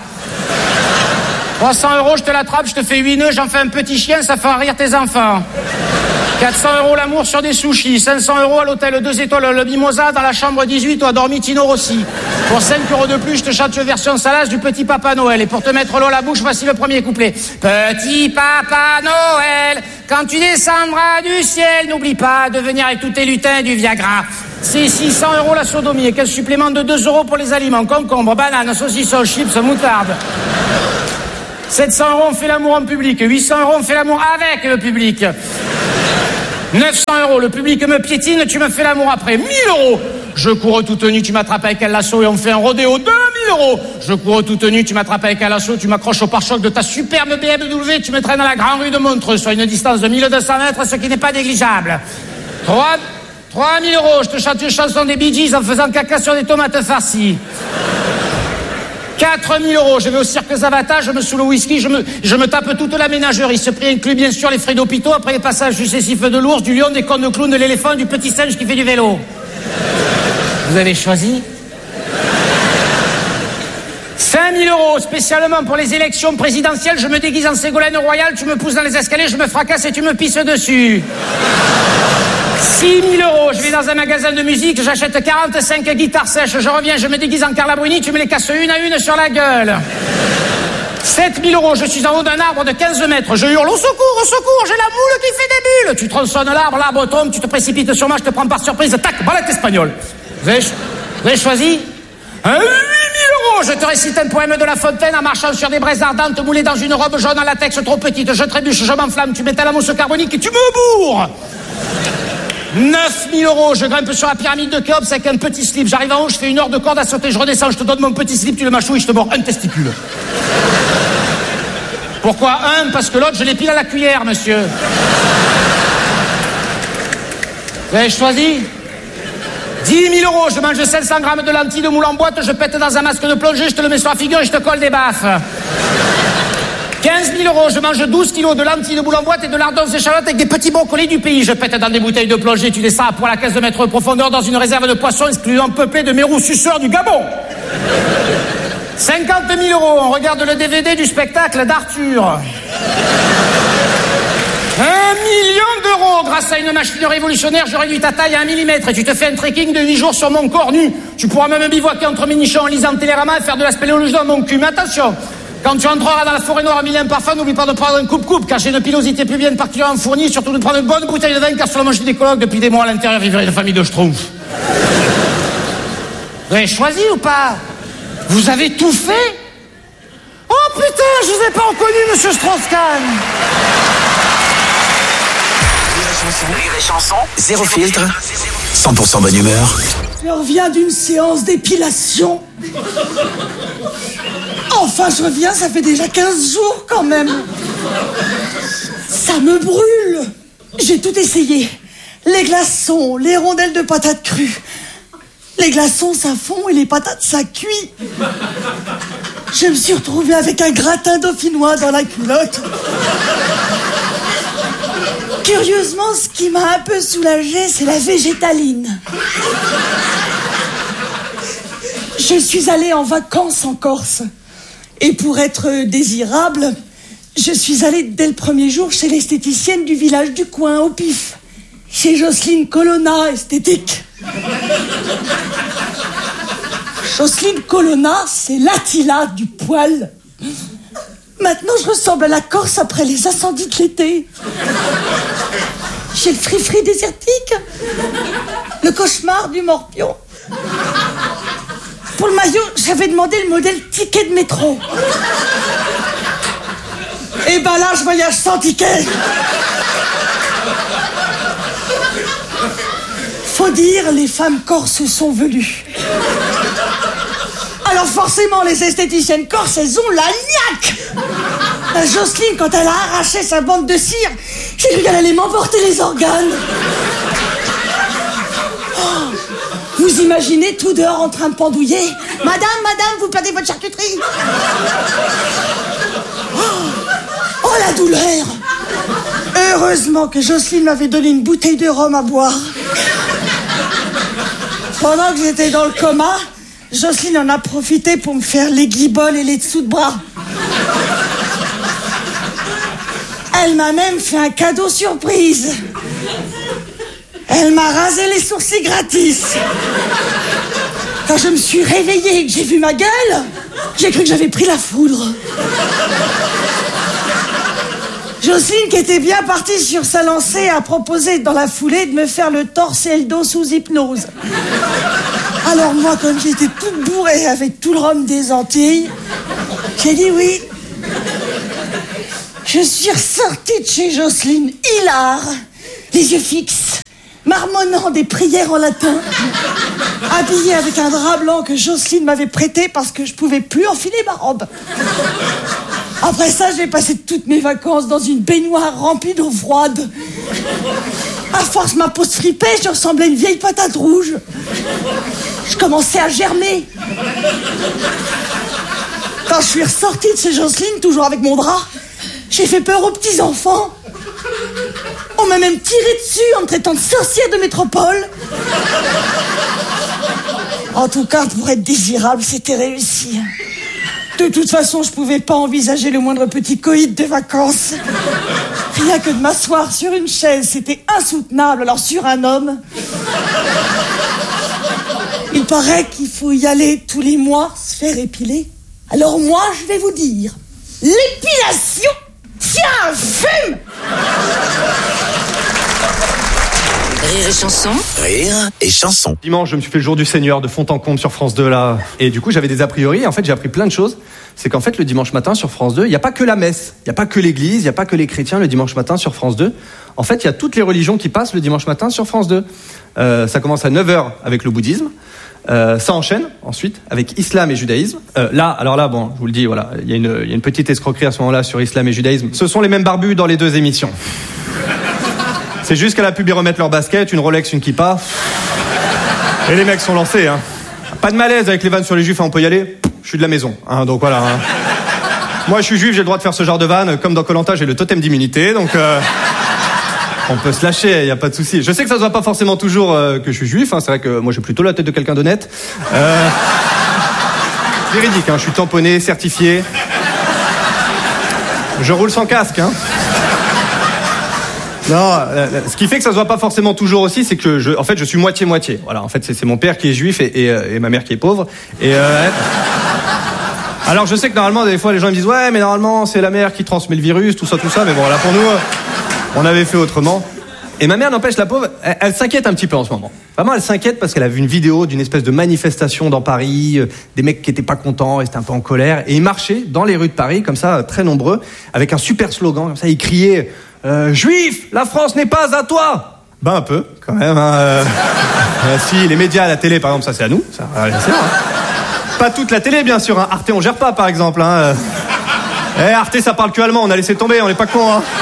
300 € je te l'attrape, je te fais 8 nœuds, j'en fais un petit chien, ça fera rire tes enfants. 400 € l'amour sur des sushis, 500 € à l'hôtel 2 étoiles, le Mimosa dans la chambre 18 où a dormi Tino Rossi. Pour 5 € de plus, je te chante une version salace du Petit Papa Noël. Et pour te mettre l'eau à la bouche, voici le premier couplet. Petit Papa Noël, quand tu descendras du ciel, n'oublie pas de venir avec tous tes lutins du Viagra. C'est 600 € la sodomie et quel supplément de 2 € pour les aliments, concombre, banane, saucisson, chips, moutarde. 700 € on fait l'amour en public, 800 € on fait l'amour avec le public. 900 €, le public me piétine, tu me fais l'amour après. 1000 €, je cours tout nu, tu m'attrapes avec un lasso et on fait un rodéo. 2000 €, je cours tout nu, tu m'attrapes avec un lasso, tu m'accroches au pare-choc de ta superbe BMW, tu me traînes dans la grande rue de Montreux, sur une distance de 1200 mètres, ce qui n'est pas négligeable. 3000 €, je te chante une chanson des Bee Gees en faisant caca sur des tomates farcies. 4000 €, je vais au cirque Zavata, je me saoule au whisky, je me tape toute la ménagerie. Ce prix inclut bien sûr les frais d'hôpitaux, après les passages successifs de l'ours, du lion, des cornes de clown, de l'éléphant, du petit singe qui fait du vélo. Vous avez choisi 5000 € spécialement pour les élections présidentielles, je me déguise en Ségolène Royal, tu me pousses dans les escaliers, je me fracasse et tu me pisses dessus. 6000 €, je vais dans un magasin de musique, j'achète 45 guitares sèches, je reviens, je me déguise en Carla Bruni, tu me les casses une à une sur la gueule. 7000 €, je suis en haut d'un arbre de 15 mètres, je hurle au secours, j'ai la moule qui fait des bulles. Tu tronçonnes l'arbre tombe, tu te précipites sur moi, je te prends par surprise, tac, balette espagnole. Vous avez choisi 8000 €, je te récite un poème de La Fontaine en marchant sur des braises ardentes moulées dans une robe jaune en latex trop petite, je trébuche, je m'enflamme, tu m'étales la mousse carbonique et tu me bourres. 9000 €, je grimpe sur la pyramide de Khéops avec un petit slip, j'arrive en haut, je fais une heure de corde à sauter, je redescends, je te donne mon petit slip, tu le mâchouilles, je te mords un testicule. Pourquoi un? Parce que l'autre, je l'épile à la cuillère, monsieur. Vous avez choisi 10 000 €, je mange 500 grammes de lentilles de moule en boîte, je pète dans un masque de plongée, je te le mets sur la figure et je te colle des baffes. 15 000 €, je mange 12 kilos de lentilles de moule en boîte et de lardons d'échalotes avec des petits brocolis du pays. Je pète dans des bouteilles de plongée, tu descends à poil à 15 mètres de profondeur dans une réserve de poissons excluant peuplée de mérous suceurs du Gabon. 50 000 €, on regarde le DVD du spectacle d'Arthur. 1 million €, grâce à une machine révolutionnaire, je réduis ta taille à 1 millimètre et tu te fais un trekking de 8 jours sur mon corps nu. Tu pourras même bivouaquer entre mes nichons en lisant Télérama et faire de la spéléologie dans mon cul. Mais attention, quand tu entreras dans la forêt noire à mille parfum, n'oublie pas de prendre un coupe-coupe, car j'ai une pilosité pubienne particulièrement fournie, surtout de prendre une bonne bouteille de vin, car sur la manche des colocs, depuis des mois à l'intérieur, vivrait une famille de schtroumpfs. Vous avez choisi ou pas? Vous avez tout fait? Oh putain, je vous ai pas reconnu, monsieur Strauss-Kahn. Rire et chanson, zéro filtre, 100% bonne humeur. Je reviens d'une séance d'épilation. Enfin, je reviens, ça fait déjà 15 jours quand même. Ça me brûle. J'ai tout essayé. Les glaçons, les rondelles de patates crues. Les glaçons, ça fond et les patates, ça cuit. Je me suis retrouvée avec un gratin dauphinois dans la culotte. Curieusement, ce qui m'a un peu soulagée, c'est la végétaline. Je suis allée en vacances en Corse. Et pour être désirable, je suis allée dès le premier jour chez l'esthéticienne du village du coin, au pif. Chez Jocelyne Colonna, esthétique. Jocelyne Colonna, c'est l'Attila du poil. Maintenant, je ressemble à la Corse après les incendies de l'été. J'ai le free-free désertique. Le cauchemar du morpion. Pour le maillot, j'avais demandé le modèle ticket de métro. Et ben là, je voyage sans ticket. Faut dire, les femmes corses sont velues. Alors forcément, les esthéticiennes corses, elles ont la niaque. La Jocelyne, quand elle a arraché sa bande de cire, j'ai cru qu'elle allait m'emporter les organes. Oh, vous imaginez tout dehors en train de pendouiller? Madame, vous perdez votre charcuterie. Oh, la douleur. Heureusement que Jocelyne m'avait donné une bouteille de rhum à boire. Pendant que j'étais dans le coma, Jocelyne en a profité pour me faire les guiboles et les dessous de bras. Elle m'a même fait un cadeau surprise. Elle m'a rasé les sourcils gratis. Quand je me suis réveillée et que j'ai vu ma gueule, j'ai cru que j'avais pris la foudre. Jocelyne, qui était bien partie sur sa lancée, a proposé dans la foulée de me faire le torse et le dos sous hypnose. Alors moi, comme j'étais toute bourrée avec tout le rhum des Antilles, j'ai dit oui. Je suis ressortie de chez Jocelyne, hilar, les yeux fixes, marmonnant des prières en latin, habillée avec un drap blanc que Jocelyne m'avait prêté parce que je pouvais plus enfiler ma robe. Après ça, j'ai passé toutes mes vacances dans une baignoire remplie d'eau froide. À force, ma peau se fripait, je ressemblais à une vieille patate rouge. Je commençais à germer. Quand je suis ressortie de chez Jocelyne, toujours avec mon drap, j'ai fait peur aux petits-enfants. On m'a même tiré dessus en me traitant de sorcière de métropole. En tout cas, pour être désirable, c'était réussi. De toute façon, je pouvais pas envisager le moindre petit coït de vacances. Rien que de m'asseoir sur une chaise, c'était insoutenable. Alors sur un homme, il paraît qu'il faut y aller tous les mois se faire épiler. Alors moi, je vais vous dire, l'épilation, tiens, fume. Rire et chanson. Rire et chanson. Dimanche, je me suis fait le jour du Seigneur de fond en comble sur France 2 là. Et du coup, j'avais des a priori. En fait, j'ai appris plein de choses. C'est qu'en fait, le dimanche matin sur France 2, il n'y a pas que la messe. Il n'y a pas que l'église. Il n'y a pas que les chrétiens le dimanche matin sur France 2. En fait, il y a toutes les religions qui passent le dimanche matin sur France 2. Ça commence à 9h avec le bouddhisme. Ça enchaîne ensuite avec islam et judaïsme. Alors là, bon, je vous le dis, voilà, il y a une petite escroquerie à ce moment-là sur islam et judaïsme. Ce sont les mêmes barbus dans les deux émissions. C'est juste qu'à la pub, ils remettent leur basket, une Rolex, une kippa. Et les mecs sont lancés, hein. Pas de malaise avec les vannes sur les juifs, hein, on peut y aller. Je suis de la maison, hein, donc voilà. Hein. Moi, je suis juif, j'ai le droit de faire ce genre de vannes. Comme dans Koh-Lanta, j'ai le totem d'immunité, donc on peut se lâcher, y a pas de souci. Je sais que ça se voit pas forcément toujours que je suis juif, hein. C'est vrai que moi, j'ai plutôt la tête de quelqu'un d'honnête. Véridique, hein, je suis tamponné, certifié. Je roule sans casque, hein. Non, ce qui fait que ça se voit pas forcément toujours aussi, c'est que je suis moitié-moitié. Voilà, en fait, c'est mon père qui est juif et ma mère qui est pauvre. Alors, je sais que normalement, des fois, les gens me disent, ouais, mais normalement, c'est la mère qui transmet le virus, tout ça, mais bon, là, pour nous, on avait fait autrement. Et ma mère, n'empêche, la pauvre, elle s'inquiète un petit peu en ce moment. Vraiment, elle s'inquiète parce qu'elle a vu une vidéo d'une espèce de manifestation dans Paris, des mecs qui étaient pas contents, ils étaient un peu en colère, et ils marchaient dans les rues de Paris, comme ça, très nombreux, avec un super slogan, comme ça, ils criaient, Juif, la France n'est pas à toi. Ben un peu, quand même. Hein, si les médias, la télé, par exemple, ça c'est à nous. Ça, bien sûr, hein. Pas toute la télé, bien sûr. Hein. Arte, on gère pas, par exemple. Hein. Arte, ça parle que allemand. On a laissé tomber, on n'est pas cons. Hein.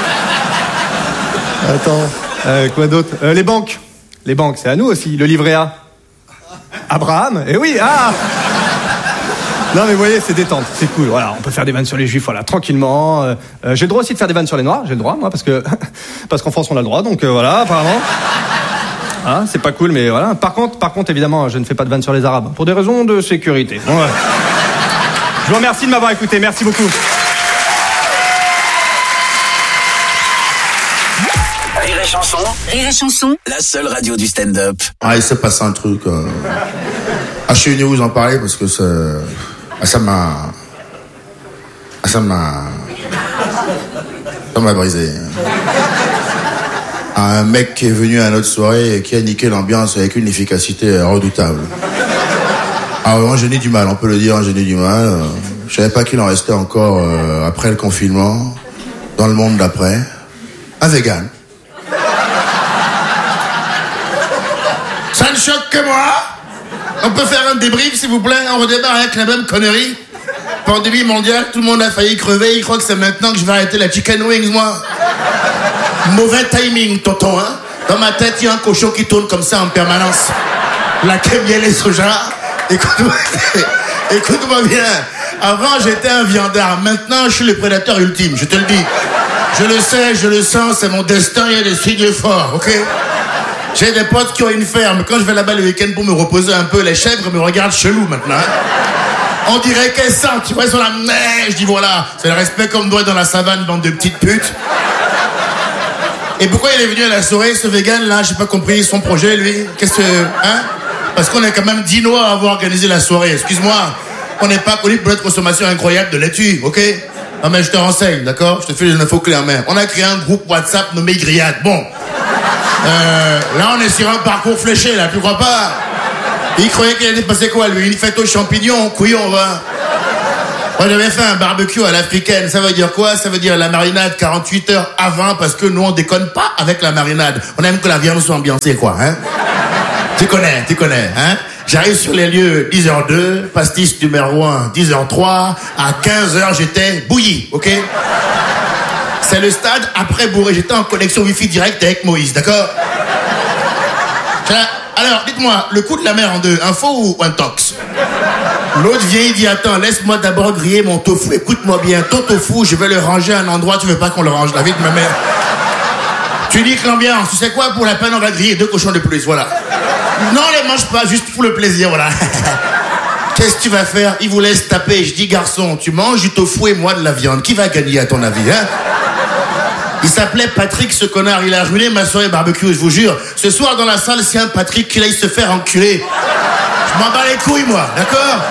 Attends, quoi d'autre les banques, c'est à nous aussi. Le livret A. Abraham. Eh oui, ah. Non mais vous voyez, c'est détente, c'est cool. Voilà, on peut faire des vannes sur les juifs, voilà, tranquillement. J'ai le droit aussi de faire des vannes sur les noirs, j'ai le droit, moi, parce qu'en France on a le droit, donc voilà, apparemment. Hein, c'est pas cool, mais voilà. Par contre, évidemment, je ne fais pas de vannes sur les arabes pour des raisons de sécurité. Bon, ouais. Je vous remercie de m'avoir écouté, merci beaucoup. Rire et chanson. Rire et chanson. La seule radio du stand-up. Ah, il s'est passé un truc. Je suis venu vous en parler parce que ça m'a brisé. Un mec qui est venu à notre soirée et qui a niqué l'ambiance avec une efficacité redoutable. Alors moi, j'ai eu du mal, on peut le dire, j'ai eu du mal. Je savais pas qu'il en restait encore après le confinement, dans le monde d'après. Un vegan. Ça ne choque que moi. On peut faire un débrief, s'il vous plaît? On redémarre avec la même connerie. Pandémie mondiale, tout le monde a failli crever. Il croit que c'est maintenant que je vais arrêter la chicken wings, moi. Mauvais timing, tonton, hein. Dans ma tête, il y a un cochon qui tourne comme ça en permanence. La crème, miel et soja. Écoute-moi bien. Avant, j'étais un viandard. Maintenant, je suis le prédateur ultime, je te le dis. Je le sais, je le sens, c'est mon destin, il y a des signes forts, ok? J'ai des potes qui ont une ferme. Quand je vais là-bas le week-end pour me reposer un peu, les chèvres me regardent chelou maintenant. Hein. On dirait qu'elles sentent, tu vois, sur la neige. Je dis voilà, c'est le respect qu'on me doit dans la savane, bande de petites putes. Et pourquoi il est venu à la soirée, ce vegan là? J'ai pas compris son projet, lui. Qu'est-ce que... Hein? Parce qu'on est quand même 10 Noirs à avoir organisé la soirée. Excuse-moi. On n'est pas connu pour notre consommation incroyable de laitue, ok? Non mais je te renseigne, d'accord? Je te fais les infos claires, mais on a créé un groupe WhatsApp nommé Grillade. Bon. Là, on est sur un parcours fléché, là, tu crois pas? Il croyait qu'il allait passer quoi, lui? Une fête aux champignons, couillon, va. Moi, j'avais fait un barbecue à l'africaine. Ça veut dire quoi? Ça veut dire la marinade 48 heures avant, parce que nous, on déconne pas avec la marinade. On aime que la viande soit ambiancée, quoi, hein? Tu connais, hein? J'arrive sur les lieux 10h02, pastis numéro 1, 10h03, à 15h, j'étais bouilli, ok? C'est le stade après bourré. J'étais en connexion Wi-Fi direct avec Moïse, d'accord? Alors, dites-moi, le coup de la mer en deux, un faux ou un tox? L'autre vient, il dit, attends, laisse-moi d'abord griller mon tofu. Écoute-moi bien, ton tofu, je vais le ranger à un endroit, tu veux pas qu'on le range, la vie de ma mère. Tu dis que l'ambiance, tu sais quoi, pour la peine, on va griller 2 cochons de plus, voilà. Non, les mange pas, juste pour le plaisir, voilà. Qu'est-ce que tu vas faire? Il vous laisse taper. Je dis, garçon, tu manges du tofu et moi de la viande. Qui va gagner, à ton avis, hein? Il s'appelait Patrick, ce connard. Il a ruiné ma soirée barbecue, je vous jure. Ce soir, dans la salle, c'est un Patrick qui aille se faire enculer. Je m'en bats les couilles, moi, d'accord?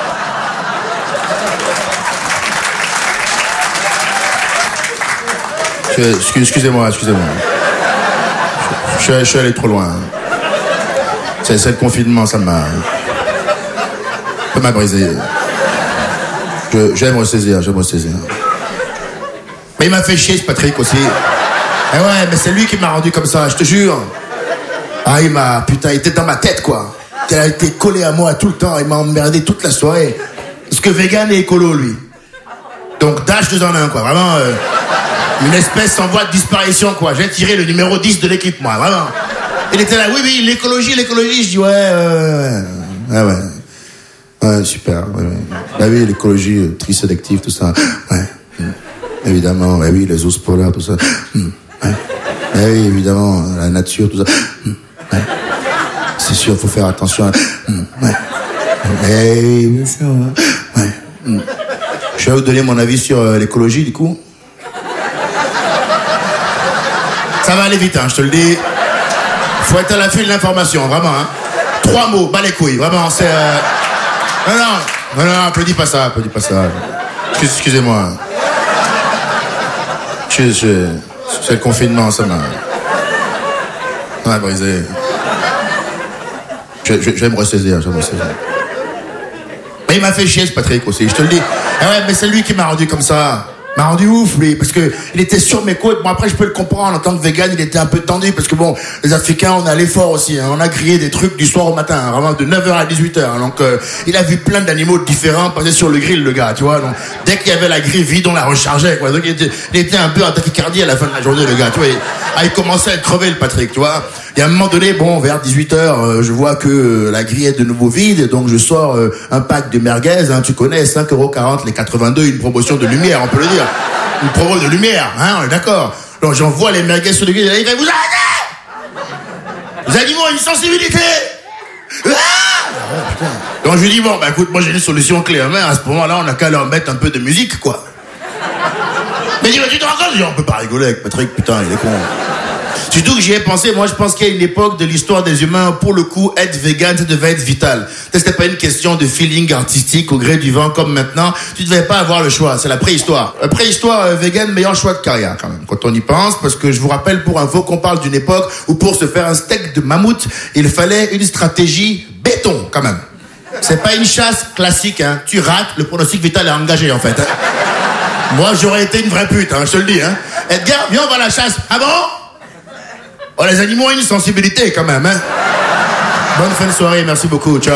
Excusez-moi. Je suis allé trop loin. C'est le confinement, ça m'a brisé. J'aime ressaisir. Mais il m'a fait chier, ce Patrick, aussi. Eh ouais, mais c'est lui qui m'a rendu comme ça, je te jure. Ah, putain, il était dans ma tête, quoi. Il a été collé à moi tout le temps, il m'a emmerdé toute la soirée. Parce que vegan et écolo, lui. Donc, dash 2 en 1, quoi, vraiment... une espèce en voie de disparition, quoi. J'ai tiré le numéro 10 de l'équipe, moi, vraiment. Il était là, oui, l'écologie. Je dis, ouais, super, ouais. Bah oui, l'écologie, tri-sélective, tout ça, ouais. Évidemment, bah oui, les ours polaires, tout ça, ouais. Bah oui, évidemment, la nature, tout ça, ouais. C'est sûr, faut faire attention, ouais. Oui, bien sûr, ouais. Je vais vous donner mon avis sur l'écologie, du coup. Ça va aller vite, hein, je te le dis. Faut être à l'affût de l'information, vraiment, hein. 3 mots, bas les couilles, vraiment, c'est... Non, applaudis pas ça. Excusez-moi. C'est le confinement, ça m'a brisé. Je vais me ressaisir. Mais il m'a fait chier, ce Patrick, aussi, je te le dis. Ah ouais, mais c'est lui qui m'a rendu comme ça. M'a rendu ouf, lui, parce que il était sur mes côtes. Bon, après, je peux le comprendre, en tant que vegan, il était un peu tendu, parce que bon, les Africains, on a l'effort aussi, hein. On a grillé des trucs du soir au matin, hein, vraiment de 9h à 18h. Hein. Donc, il a vu plein d'animaux différents passer sur le grill, le gars, tu vois. Donc, dès qu'il y avait la grille vide, on la rechargeait, quoi. Donc, il était un peu en tachycardie à la fin de la journée, le gars, tu vois. Il commençait à être crevé, le Patrick, tu vois. Et à un moment donné, bon, vers 18h, je vois que la grille est de nouveau vide, donc je sors un pack de merguez, hein, tu connais, 5,40 € les 82, une promotion de lumière, on peut le dire. Une promo de lumière, hein, on est d'accord. Donc j'envoie les merguez sur le grill, il fait, vous arrêtez! Les animaux ont une sensibilité! Donc je lui dis, bon, bah écoute, moi j'ai une solution clé en main, à ce moment-là, on a qu'à leur mettre un peu de musique, quoi. Mais dis-moi, tu te rends compte? Je dis, on peut pas rigoler avec Patrick, putain, il est con. Surtout que j'y ai pensé, moi je pense qu'il y a une époque de l'histoire des humains, pour le coup, être vegan, ça devait être vital. C'était pas une question de feeling artistique au gré du vent comme maintenant. Tu devais pas avoir le choix, c'est la préhistoire. La préhistoire, vegan, meilleur choix de carrière quand même, quand on y pense, parce que je vous rappelle pour info qu'on parle d'une époque où pour se faire un steak de mammouth, il fallait une stratégie béton quand même. C'est pas une chasse classique, hein. Tu rates, le pronostic vital est engagé en fait. Hein. Moi j'aurais été une vraie pute, hein, je te le dis. Hein. Edgar, viens on va à la chasse. Ah bon? Oh, les animaux ont une sensibilité quand même, hein. Bonne fin de soirée, merci beaucoup, ciao.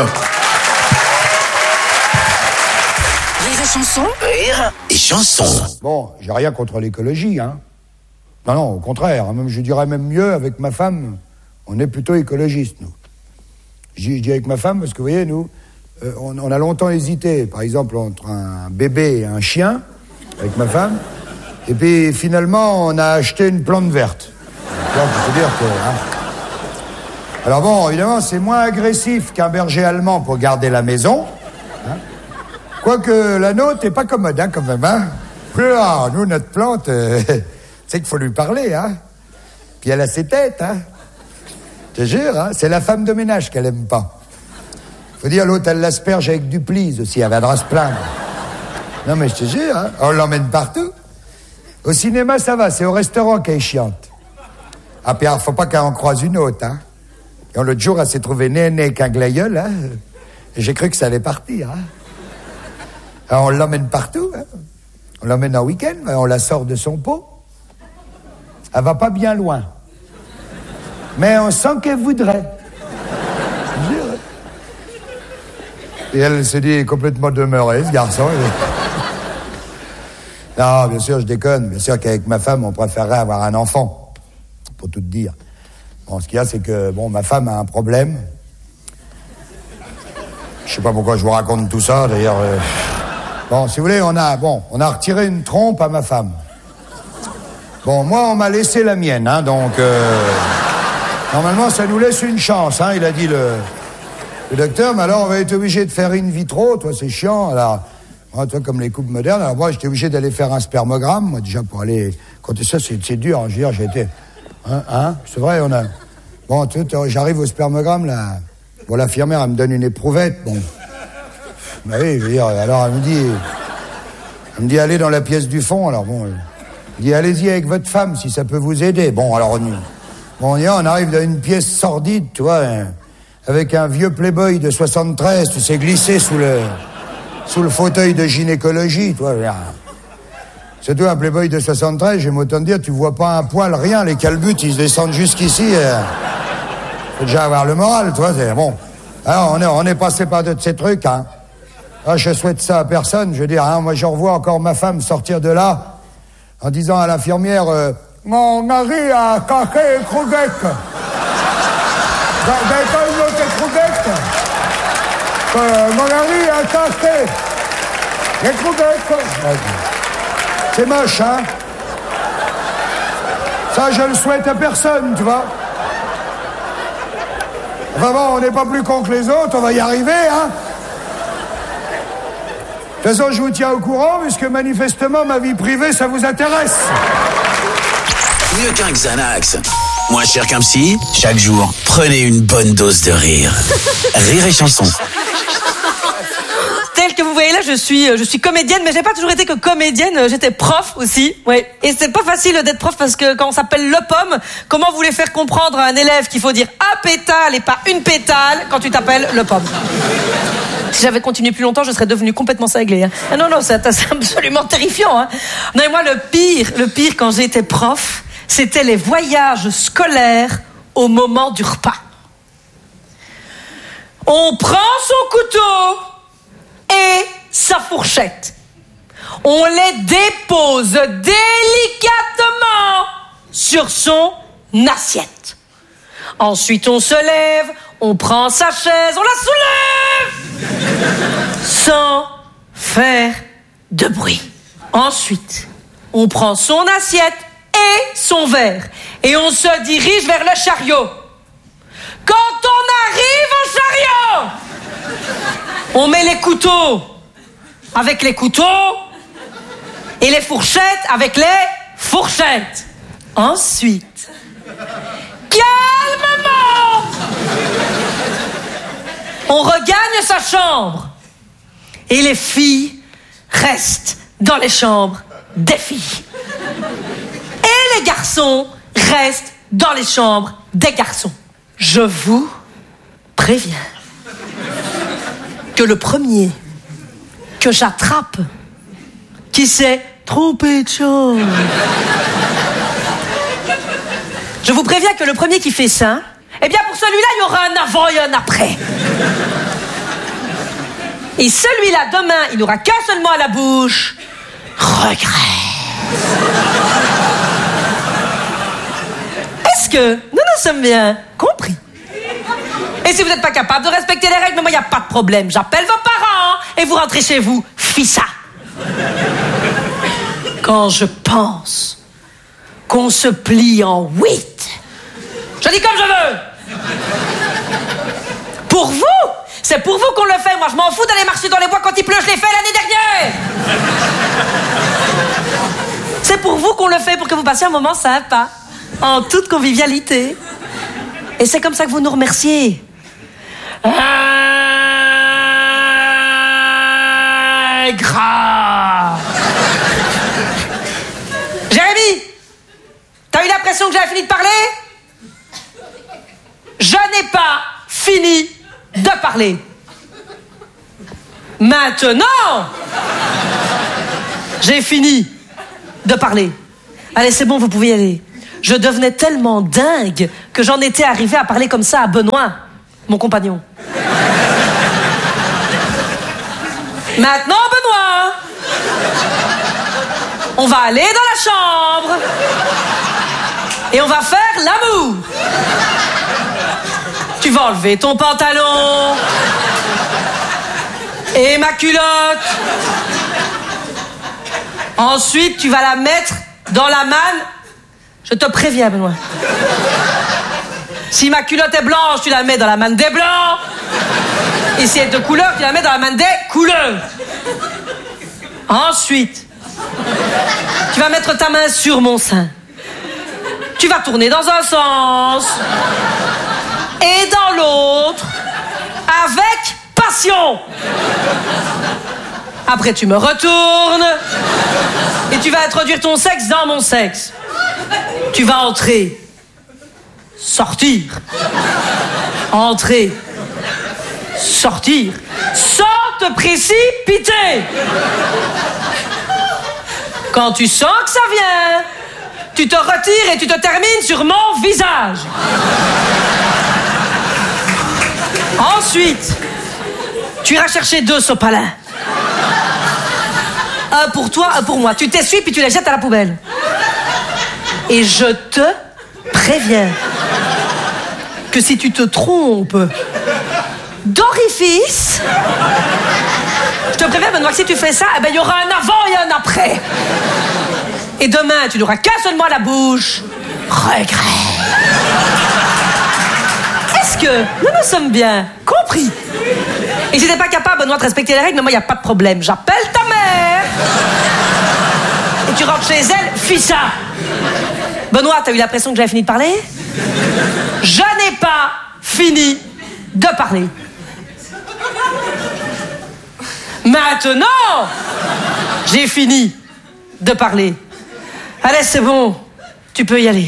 Rire et chanson. Rire et chanson. Bon, j'ai rien contre l'écologie, hein. Non, au contraire, même, je dirais même mieux, avec ma femme, on est plutôt écologistes, nous. Je dis avec ma femme parce que, vous voyez, nous, on a longtemps hésité, par exemple, entre un bébé et un chien, avec ma femme, et puis finalement, on a acheté une plante verte. Donc, je peux dire que... Hein. Alors bon, évidemment, c'est moins agressif qu'un berger allemand pour garder la maison. Hein. Quoique la nôtre est pas commode, hein, quand même. Hein. Là, nous, notre plante, c'est qu'il faut lui parler. Hein. Puis elle a ses têtes, hein. Je te jure, hein, c'est la femme de ménage qu'elle aime pas. Faut dire, l'autre, elle l'asperge avec du Please aussi, elle viendra se plaindre. Non, mais je te jure, hein, on l'emmène partout. Au cinéma, ça va, c'est au restaurant qu'elle est chiante. Ah, puis alors, faut pas qu'elle en croise une autre, hein. Et l'autre jour, elle s'est trouvée nez avec un glaïeul, hein. Et j'ai cru que ça allait partir, hein. Alors, on l'emmène partout, hein. On l'emmène en week-end, on la sort de son pot. Elle va pas bien loin. Mais on sent qu'elle voudrait. Et elle s'est dit complètement demeurée, ce garçon. Non, bien sûr, je déconne. Bien sûr qu'avec ma femme, on préférerait avoir un enfant. Pour tout te dire. Bon, ce qu'il y a, c'est que, bon, ma femme a un problème. Je sais pas pourquoi je vous raconte tout ça, d'ailleurs. Bon, si vous voulez, on a retiré une trompe à ma femme. Bon, moi, on m'a laissé la mienne, hein, donc... Normalement, ça nous laisse une chance, hein, il a dit le docteur, mais alors on va être obligé de faire in vitro, toi, c'est chiant, alors... Moi, toi, comme les couples modernes, alors moi, j'étais obligé d'aller faire un spermogramme, moi, déjà, pour aller... Quand ça, c'est dur, hein, je veux dire, j'ai été... Hein, c'est vrai, on a... Bon, j'arrive au spermogramme, là... Bon, l'infirmière, elle me donne une éprouvette, bon... Bah oui, je veux dire, alors, elle me dit, allez dans la pièce du fond, alors bon... Elle me dit, allez-y avec votre femme, si ça peut vous aider. Bon, alors, on arrive dans une pièce sordide, tu vois, avec un vieux playboy de 73, tu sais, glissé sous le fauteuil de gynécologie, toi. C'est toi, un playboy de 73, j'aime autant te dire, tu vois pas un poil, rien, les calbutes, ils se descendent jusqu'ici. Faut déjà avoir le moral, toi, c'est bon. Alors, on est passé par de ces trucs, hein. Ah, je souhaite ça à personne, je veux dire, hein, moi, je revois encore ma femme sortir de là, en disant à l'infirmière, mon mari a caqué et croquette. Vous n'avez pas une autre croquette? Mon mari a caqué et croquette. C'est moche, hein? Ça, je le souhaite à personne, tu vois. Enfin bon, on n'est pas plus con que les autres, on va y arriver, hein? De toute façon, je vous tiens au courant, puisque manifestement, ma vie privée, ça vous intéresse. Mieux qu'un Xanax. Moins cher qu'un psy, chaque jour, prenez une bonne dose de rire. Rire et chanson. Tel que vous voyez là, je suis comédienne, mais j'ai pas toujours été que comédienne, j'étais prof aussi, ouais. Et c'est pas facile d'être prof parce que quand on s'appelle le pomme, comment vous voulez faire comprendre à un élève qu'il faut dire un pétale et pas une pétale quand tu t'appelles le pomme? Si j'avais continué plus longtemps, je serais devenue complètement cinglée, hein. Ah non, c'est absolument terrifiant, hein. Non, et moi, le pire quand j'étais prof, c'était les voyages scolaires au moment du repas. On prend son couteau et sa fourchette. On les dépose délicatement sur son assiette. Ensuite, on se lève, on prend sa chaise, on la soulève sans faire de bruit. Ensuite, on prend son assiette et son verre et on se dirige vers le chariot. Quand on arrive au chariot, on met les couteaux avec les couteaux et les fourchettes avec les fourchettes. Ensuite, calmement, on regagne sa chambre et les filles restent dans les chambres des filles. Et les garçons restent dans les chambres des garçons. Je vous préviens que le premier que j'attrape qui s'est trompé de chambre, je vous préviens que le premier qui fait ça, eh bien pour celui-là, il y aura un avant et un après. Et celui-là, demain, il n'aura qu'un seul mot à la bouche. Regret. Est-ce que nous nous sommes bien compris? Et si vous n'êtes pas capable de respecter les règles, mais moi, il n'y a pas de problème. J'appelle vos parents et vous rentrez chez vous. Fissa. Quand je pense qu'on se plie en 8, je dis comme je veux. Pour vous, c'est pour vous qu'on le fait. Moi, je m'en fous d'aller marcher dans les bois quand il pleut. Je l'ai fait l'année dernière. C'est pour vous qu'on le fait, pour que vous passiez un moment sympa. en toute convivialité. Et c'est comme ça que vous nous remerciez. Gras. Jérémy, t'as eu l'impression que j'avais fini de parler? Je n'ai pas fini de parler. Maintenant, j'ai fini de parler. Allez, c'est bon, vous pouvez y aller. Je devenais tellement dingue que j'en étais arrivé à parler comme ça à Benoît, mon compagnon. Maintenant, Benoît, on va aller dans la chambre et on va faire l'amour. Tu vas enlever ton pantalon et ma culotte. Ensuite, tu vas la mettre dans la manne. Je te préviens, Benoît. Si ma culotte est blanche, tu la mets dans la manne des blancs. Et si elle est de couleur, tu la mets dans la manne des couleurs. Ensuite, tu vas mettre ta main sur mon sein. Tu vas tourner dans un sens et dans l'autre avec passion. Après, tu me retournes et tu vas introduire ton sexe dans mon sexe. Tu vas entrer, sortir, entrer, sortir, sans te précipiter. Quand tu sens que ça vient, tu te retires et tu te termines sur mon visage. Ensuite, tu iras chercher 2 sopalins. Un pour toi, un pour moi. Tu t'essuies puis tu les jettes à la poubelle. Et je te préviens que si tu te trompes d'orifice, je te préviens, Benoît, que si tu fais ça, eh ben, il y aura un avant et un après. Et demain, tu n'auras qu'un seul mot à la bouche. Regret. Est-ce que nous nous sommes bien compris? Et si t'es pas capable, Benoît, de respecter les règles, mais moi, il n'y a pas de problème. J'appelle ta mère. Et tu rentres chez elle, fissa. Benoît, t'as eu l'impression que j'avais fini de parler? Je n'ai pas fini de parler. Maintenant, j'ai fini de parler. Allez, c'est bon, tu peux y aller.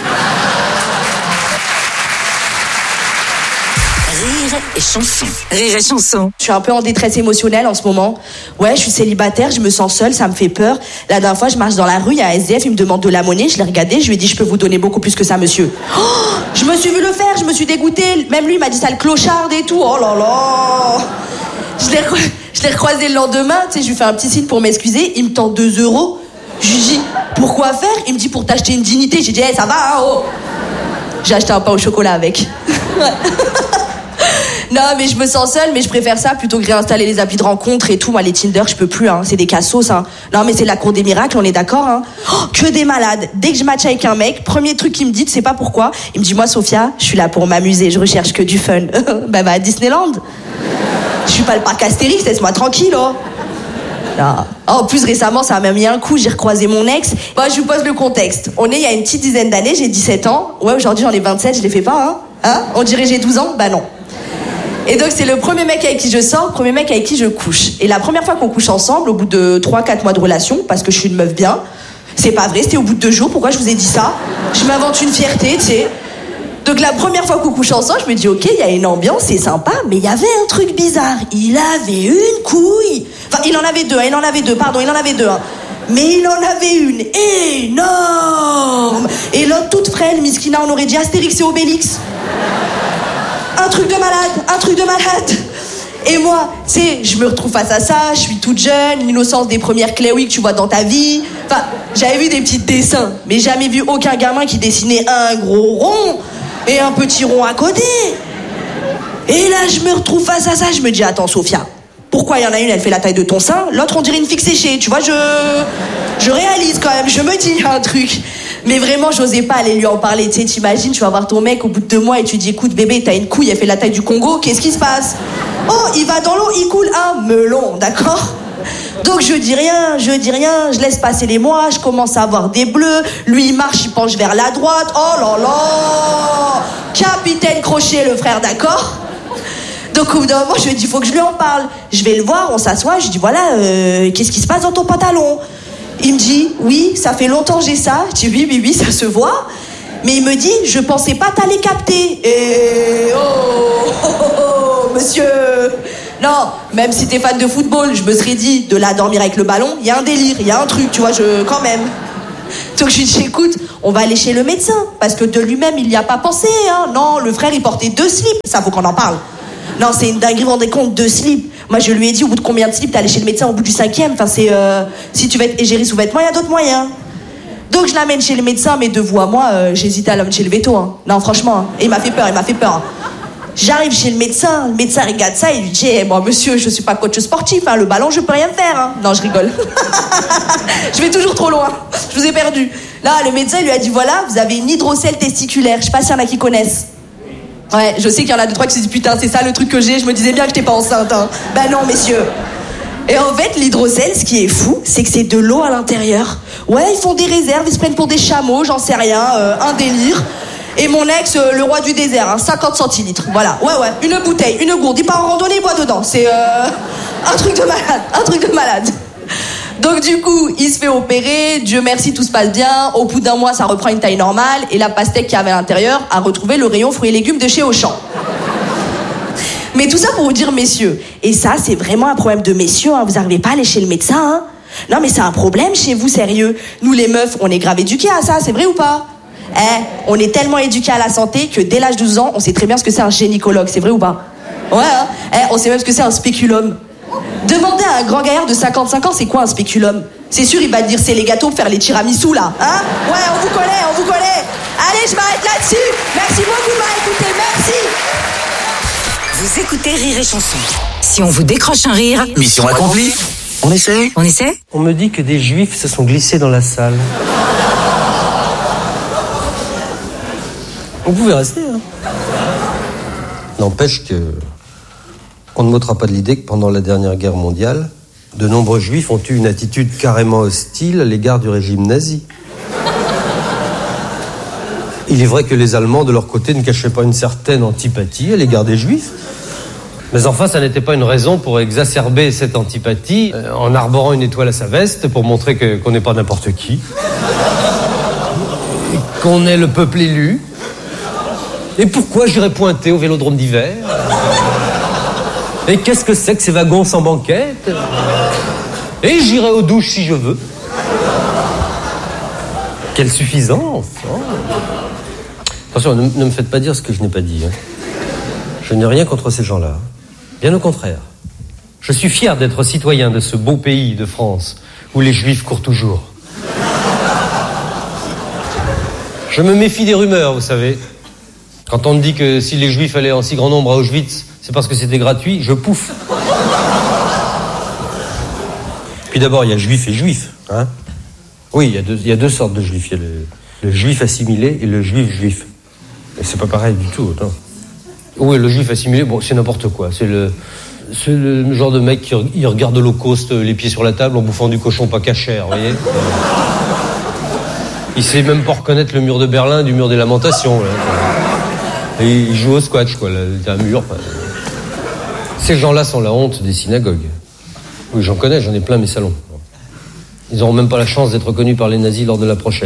Rire et chanson. Rire et chanson. Je suis un peu en détresse émotionnelle en ce moment. Ouais, je suis célibataire, je me sens seule, ça me fait peur. La dernière fois, je marche dans la rue, il y a un SDF, il me demande de la monnaie, je l'ai regardé, je lui ai dit, je peux vous donner beaucoup plus que ça, monsieur. Oh, je me suis vu le faire, je me suis dégoûtée. Même lui, il m'a dit, sale clocharde et tout. Oh là là. Je l'ai recroisé le lendemain, tu sais, je lui fais un petit signe pour m'excuser, il me tend 2 €. Je lui dis, pourquoi faire? Il me dit, pour t'acheter une dignité. J'ai dit, hey, ça va, hein, oh. J'ai acheté un pain au chocolat avec. Non, mais je me sens seule, mais je préfère ça plutôt que réinstaller les applis de rencontre et tout. Moi, les Tinder, je peux plus, hein. C'est des cassos, hein. Non, mais c'est la cour des miracles, on est d'accord, hein. Oh, que des malades. Dès que je match avec un mec, premier truc qu'il me dit, tu sais pas pourquoi, il me dit, moi, Sophia, je suis là pour m'amuser, je recherche que du fun. Bah, à Disneyland. Je suis pas le parc Astérix, laisse-moi tranquille, oh. Non. En plus, récemment, ça m'a mis un coup, j'ai recroisé mon ex. Moi, je vous pose le contexte. On est il y a une petite dizaine d'années, j'ai 17 ans. Ouais, aujourd'hui, j'en ai 27, je les fais pas, hein. On dirait j'ai 12 ans? Bah non. Et donc, c'est le premier mec avec qui je sors, le premier mec avec qui je couche. Et la première fois qu'on couche ensemble, au bout de 3-4 mois de relation, parce que je suis une meuf bien, c'est pas vrai, c'était au bout de 2 jours, pourquoi je vous ai dit ça? Je m'invente une fierté, tu sais. Donc la première fois qu'on couche ensemble, je me dis ok, il y a une ambiance, c'est sympa, mais il y avait un truc bizarre. Il avait une couille. Enfin, il en avait deux, hein, il en avait deux, hein. Mais il en avait une énorme. Et l'autre toute frêle, Miskina, on aurait dit Astérix et Obélix. Un truc de malade. Et moi, tu sais, je me retrouve face à ça, je suis toute jeune, l'innocence des premières Chloé que tu vois dans ta vie. Enfin, j'avais vu des petits dessins, mais jamais vu aucun gamin qui dessinait un gros rond et un petit rond à côté. Et là, je me retrouve face à ça, je me dis, attends, Sophia, pourquoi il y en a une, elle fait la taille de ton sein, l'autre, on dirait une figue séchée, tu vois, je réalise quand même, je me dis un truc. Mais vraiment, j'osais pas aller lui en parler, tu sais, t'imagines, tu vas voir ton mec au bout de 2 mois et tu dis, écoute, bébé, t'as une couille, elle fait la taille du Congo, qu'est-ce qui se passe? Oh, il va dans l'eau, il coule un melon, d'accord? Donc je dis rien, je laisse passer les mois, je commence à avoir des bleus, lui il marche, il penche vers la droite, oh là là, capitaine Crochet le frère, d'accord? Donc au bout d'un moment je lui dis faut que je lui en parle, je vais le voir, on s'assoit, je dis voilà, qu'est-ce qui se passe dans ton pantalon? Il me dit oui, ça fait longtemps que j'ai ça, je dis oui, ça se voit, mais il me dit je pensais pas t'aller capter, et monsieur... Non, même si t'es fan de football, je me serais dit, de là à dormir avec le ballon, il y a un délire, il y a un truc, tu vois, quand même. Donc je lui dis, écoute, on va aller chez le médecin, parce que de lui-même, il n'y a pas pensé, hein. Non, le frère, il portait 2 slips, ça faut qu'on en parle. Non, c'est une dinguerie, vous vous rendez compte, 2 slips. Moi, je lui ai dit, au bout de combien de slips t'es allé chez le médecin au bout du 5e? Enfin, c'est, si tu veux être égérie sous vêtements, il y a d'autres moyens. Donc je l'amène chez le médecin, mais de vous à moi, j'hésitais à l'amener chez le veto, hein. Non, franchement, hein. Et il m'a fait peur. J'arrive chez le médecin regarde ça, il lui dit moi monsieur, je suis pas coach sportif, hein, le ballon je peux rien faire, hein. Non, je rigole. Je vais toujours trop loin, je vous ai perdu. Là, le médecin lui a dit voilà, vous avez une hydrocèle testiculaire, je sais pas s'il y en a qui connaissent. Ouais, je sais qu'il y en a 2-3 qui se disent putain, c'est ça le truc que j'ai, je me disais bien que j'étais pas enceinte, hein. Ben non, messieurs. Et en fait, l'hydrocèle, ce qui est fou, c'est que c'est de l'eau à l'intérieur. Ouais, ils font des réserves, ils se prennent pour des chameaux, j'en sais rien, un délire. Et mon ex, le roi du désert, hein, 50 centilitres. Voilà, ouais, une bouteille, une gourde. Il part en randonnée, il boit dedans. C'est un truc de malade. Donc du coup, il se fait opérer. Dieu merci, tout se passe bien. Au bout d'un mois, ça reprend une taille normale. Et la pastèque qu'il y avait à l'intérieur a retrouvé le rayon fruits et légumes de chez Auchan. Mais tout ça pour vous dire, messieurs, et ça, c'est vraiment un problème de messieurs, hein. Vous n'arrivez pas à aller chez le médecin, hein. Non, mais c'est un problème chez vous, sérieux. Nous, les meufs, on est grave éduqués à ça, c'est vrai ou pas? On est tellement éduqués à la santé que dès l'âge de 12 ans, on sait très bien ce que c'est un gynécologue, c'est vrai ou pas? Ouais, hein. On sait même ce que c'est un spéculum. Demandez à un grand gaillard de 55 ans, c'est quoi un spéculum? C'est sûr, il va te dire c'est les gâteaux pour faire les tiramisu là, hein? Ouais, on vous connaît. Allez, je m'arrête là-dessus. Merci beaucoup de m'avoir écouté, merci. Vous écoutez Rire et Chanson. Si on vous décroche un rire... Mission accomplie. On essaie? On me dit que des juifs se sont glissés dans la salle. Vous pouvez rester, hein. N'empêche que... On ne m'ôtera pas de l'idée que pendant la dernière guerre mondiale, de nombreux juifs ont eu une attitude carrément hostile à l'égard du régime nazi. Il est vrai que les Allemands, de leur côté, ne cachaient pas une certaine antipathie à l'égard des juifs. Mais enfin, ça n'était pas une raison pour exacerber cette antipathie en arborant une étoile à sa veste pour montrer qu'on n'est pas n'importe qui. Qu'on est le peuple élu. Et pourquoi j'irais pointer au vélodrome d'hiver? Et qu'est-ce que c'est que ces wagons sans banquette? Et j'irai aux douches si je veux. Quelle suffisance, hein. Attention, ne me faites pas dire ce que je n'ai pas dit, hein. Je n'ai rien contre ces gens-là. Bien au contraire. Je suis fier d'être citoyen de ce beau pays de France où les juifs courent toujours. Je me méfie des rumeurs, vous savez. Quand on me dit que si les juifs allaient en si grand nombre à Auschwitz, c'est parce que c'était gratuit, je pouffe. Puis d'abord, il y a juif et juif, hein. Oui, il y a deux sortes de juifs. Il y a le juif assimilé et le juif. Et c'est pas pareil du tout, non. Oui, le juif assimilé, bon, c'est n'importe quoi. C'est le genre de mec qui regarde l'Holocauste les pieds sur la table en bouffant du cochon pas cachère, vous voyez. Il sait même pas reconnaître le mur de Berlin du mur des Lamentations, là. Et il joue au squash, quoi. Il y a un mur. Ces gens-là sont la honte des synagogues. Oui, j'en connais, j'en ai plein mes salons. Ils n'auront même pas la chance d'être reconnus par les nazis lors de la prochaine.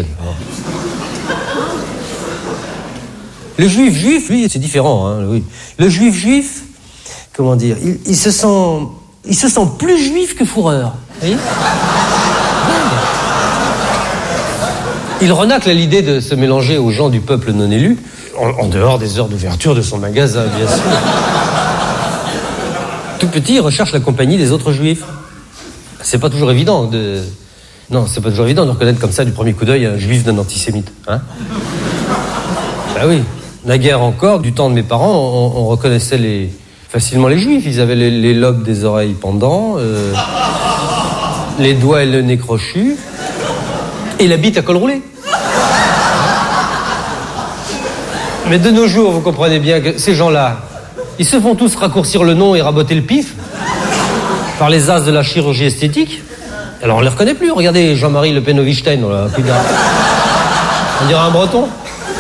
Le juif, lui, c'est différent, hein, oui. Le juif, comment dire, il se sent plus juif que fourreur. Vous voyez ? Il renacle à l'idée de se mélanger aux gens du peuple non élu, en dehors des heures d'ouverture de son magasin, bien sûr. Tout petit, il recherche la compagnie des autres juifs. C'est pas toujours évident de reconnaître comme ça du premier coup d'œil un juif d'un antisémite, hein. Bah oui. Naguère encore, du temps de mes parents, on reconnaissait facilement les juifs. Ils avaient les lobes des oreilles pendants, les doigts et le nez crochu, et la bite à col roulé. Mais de nos jours, vous comprenez bien que ces gens-là, ils se font tous raccourcir le nom et raboter le pif. par les as de la chirurgie esthétique. Alors on les reconnaît plus. Regardez Jean-Marie Le Pen Ovistein, on l'a plus d'un. On dirait un breton.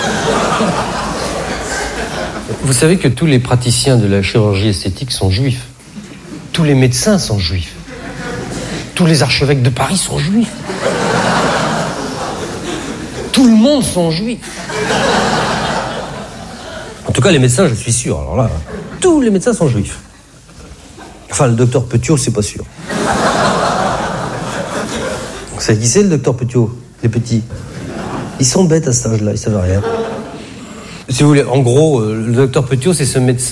Vous savez que tous les praticiens de la chirurgie esthétique sont juifs. Tous les médecins sont juifs. Tous les archevêques de Paris sont juifs. Tout le monde sont juifs. En tout cas, les médecins, je suis sûr. Alors là, tous les médecins sont juifs. Enfin, le docteur Petiot, c'est pas sûr. Vous savez qui c'est, le docteur Petiot? Les petits. Ils sont bêtes à cet âge-là, ils savent rien. Si vous voulez, en gros, le docteur Petiot, c'est ce médecin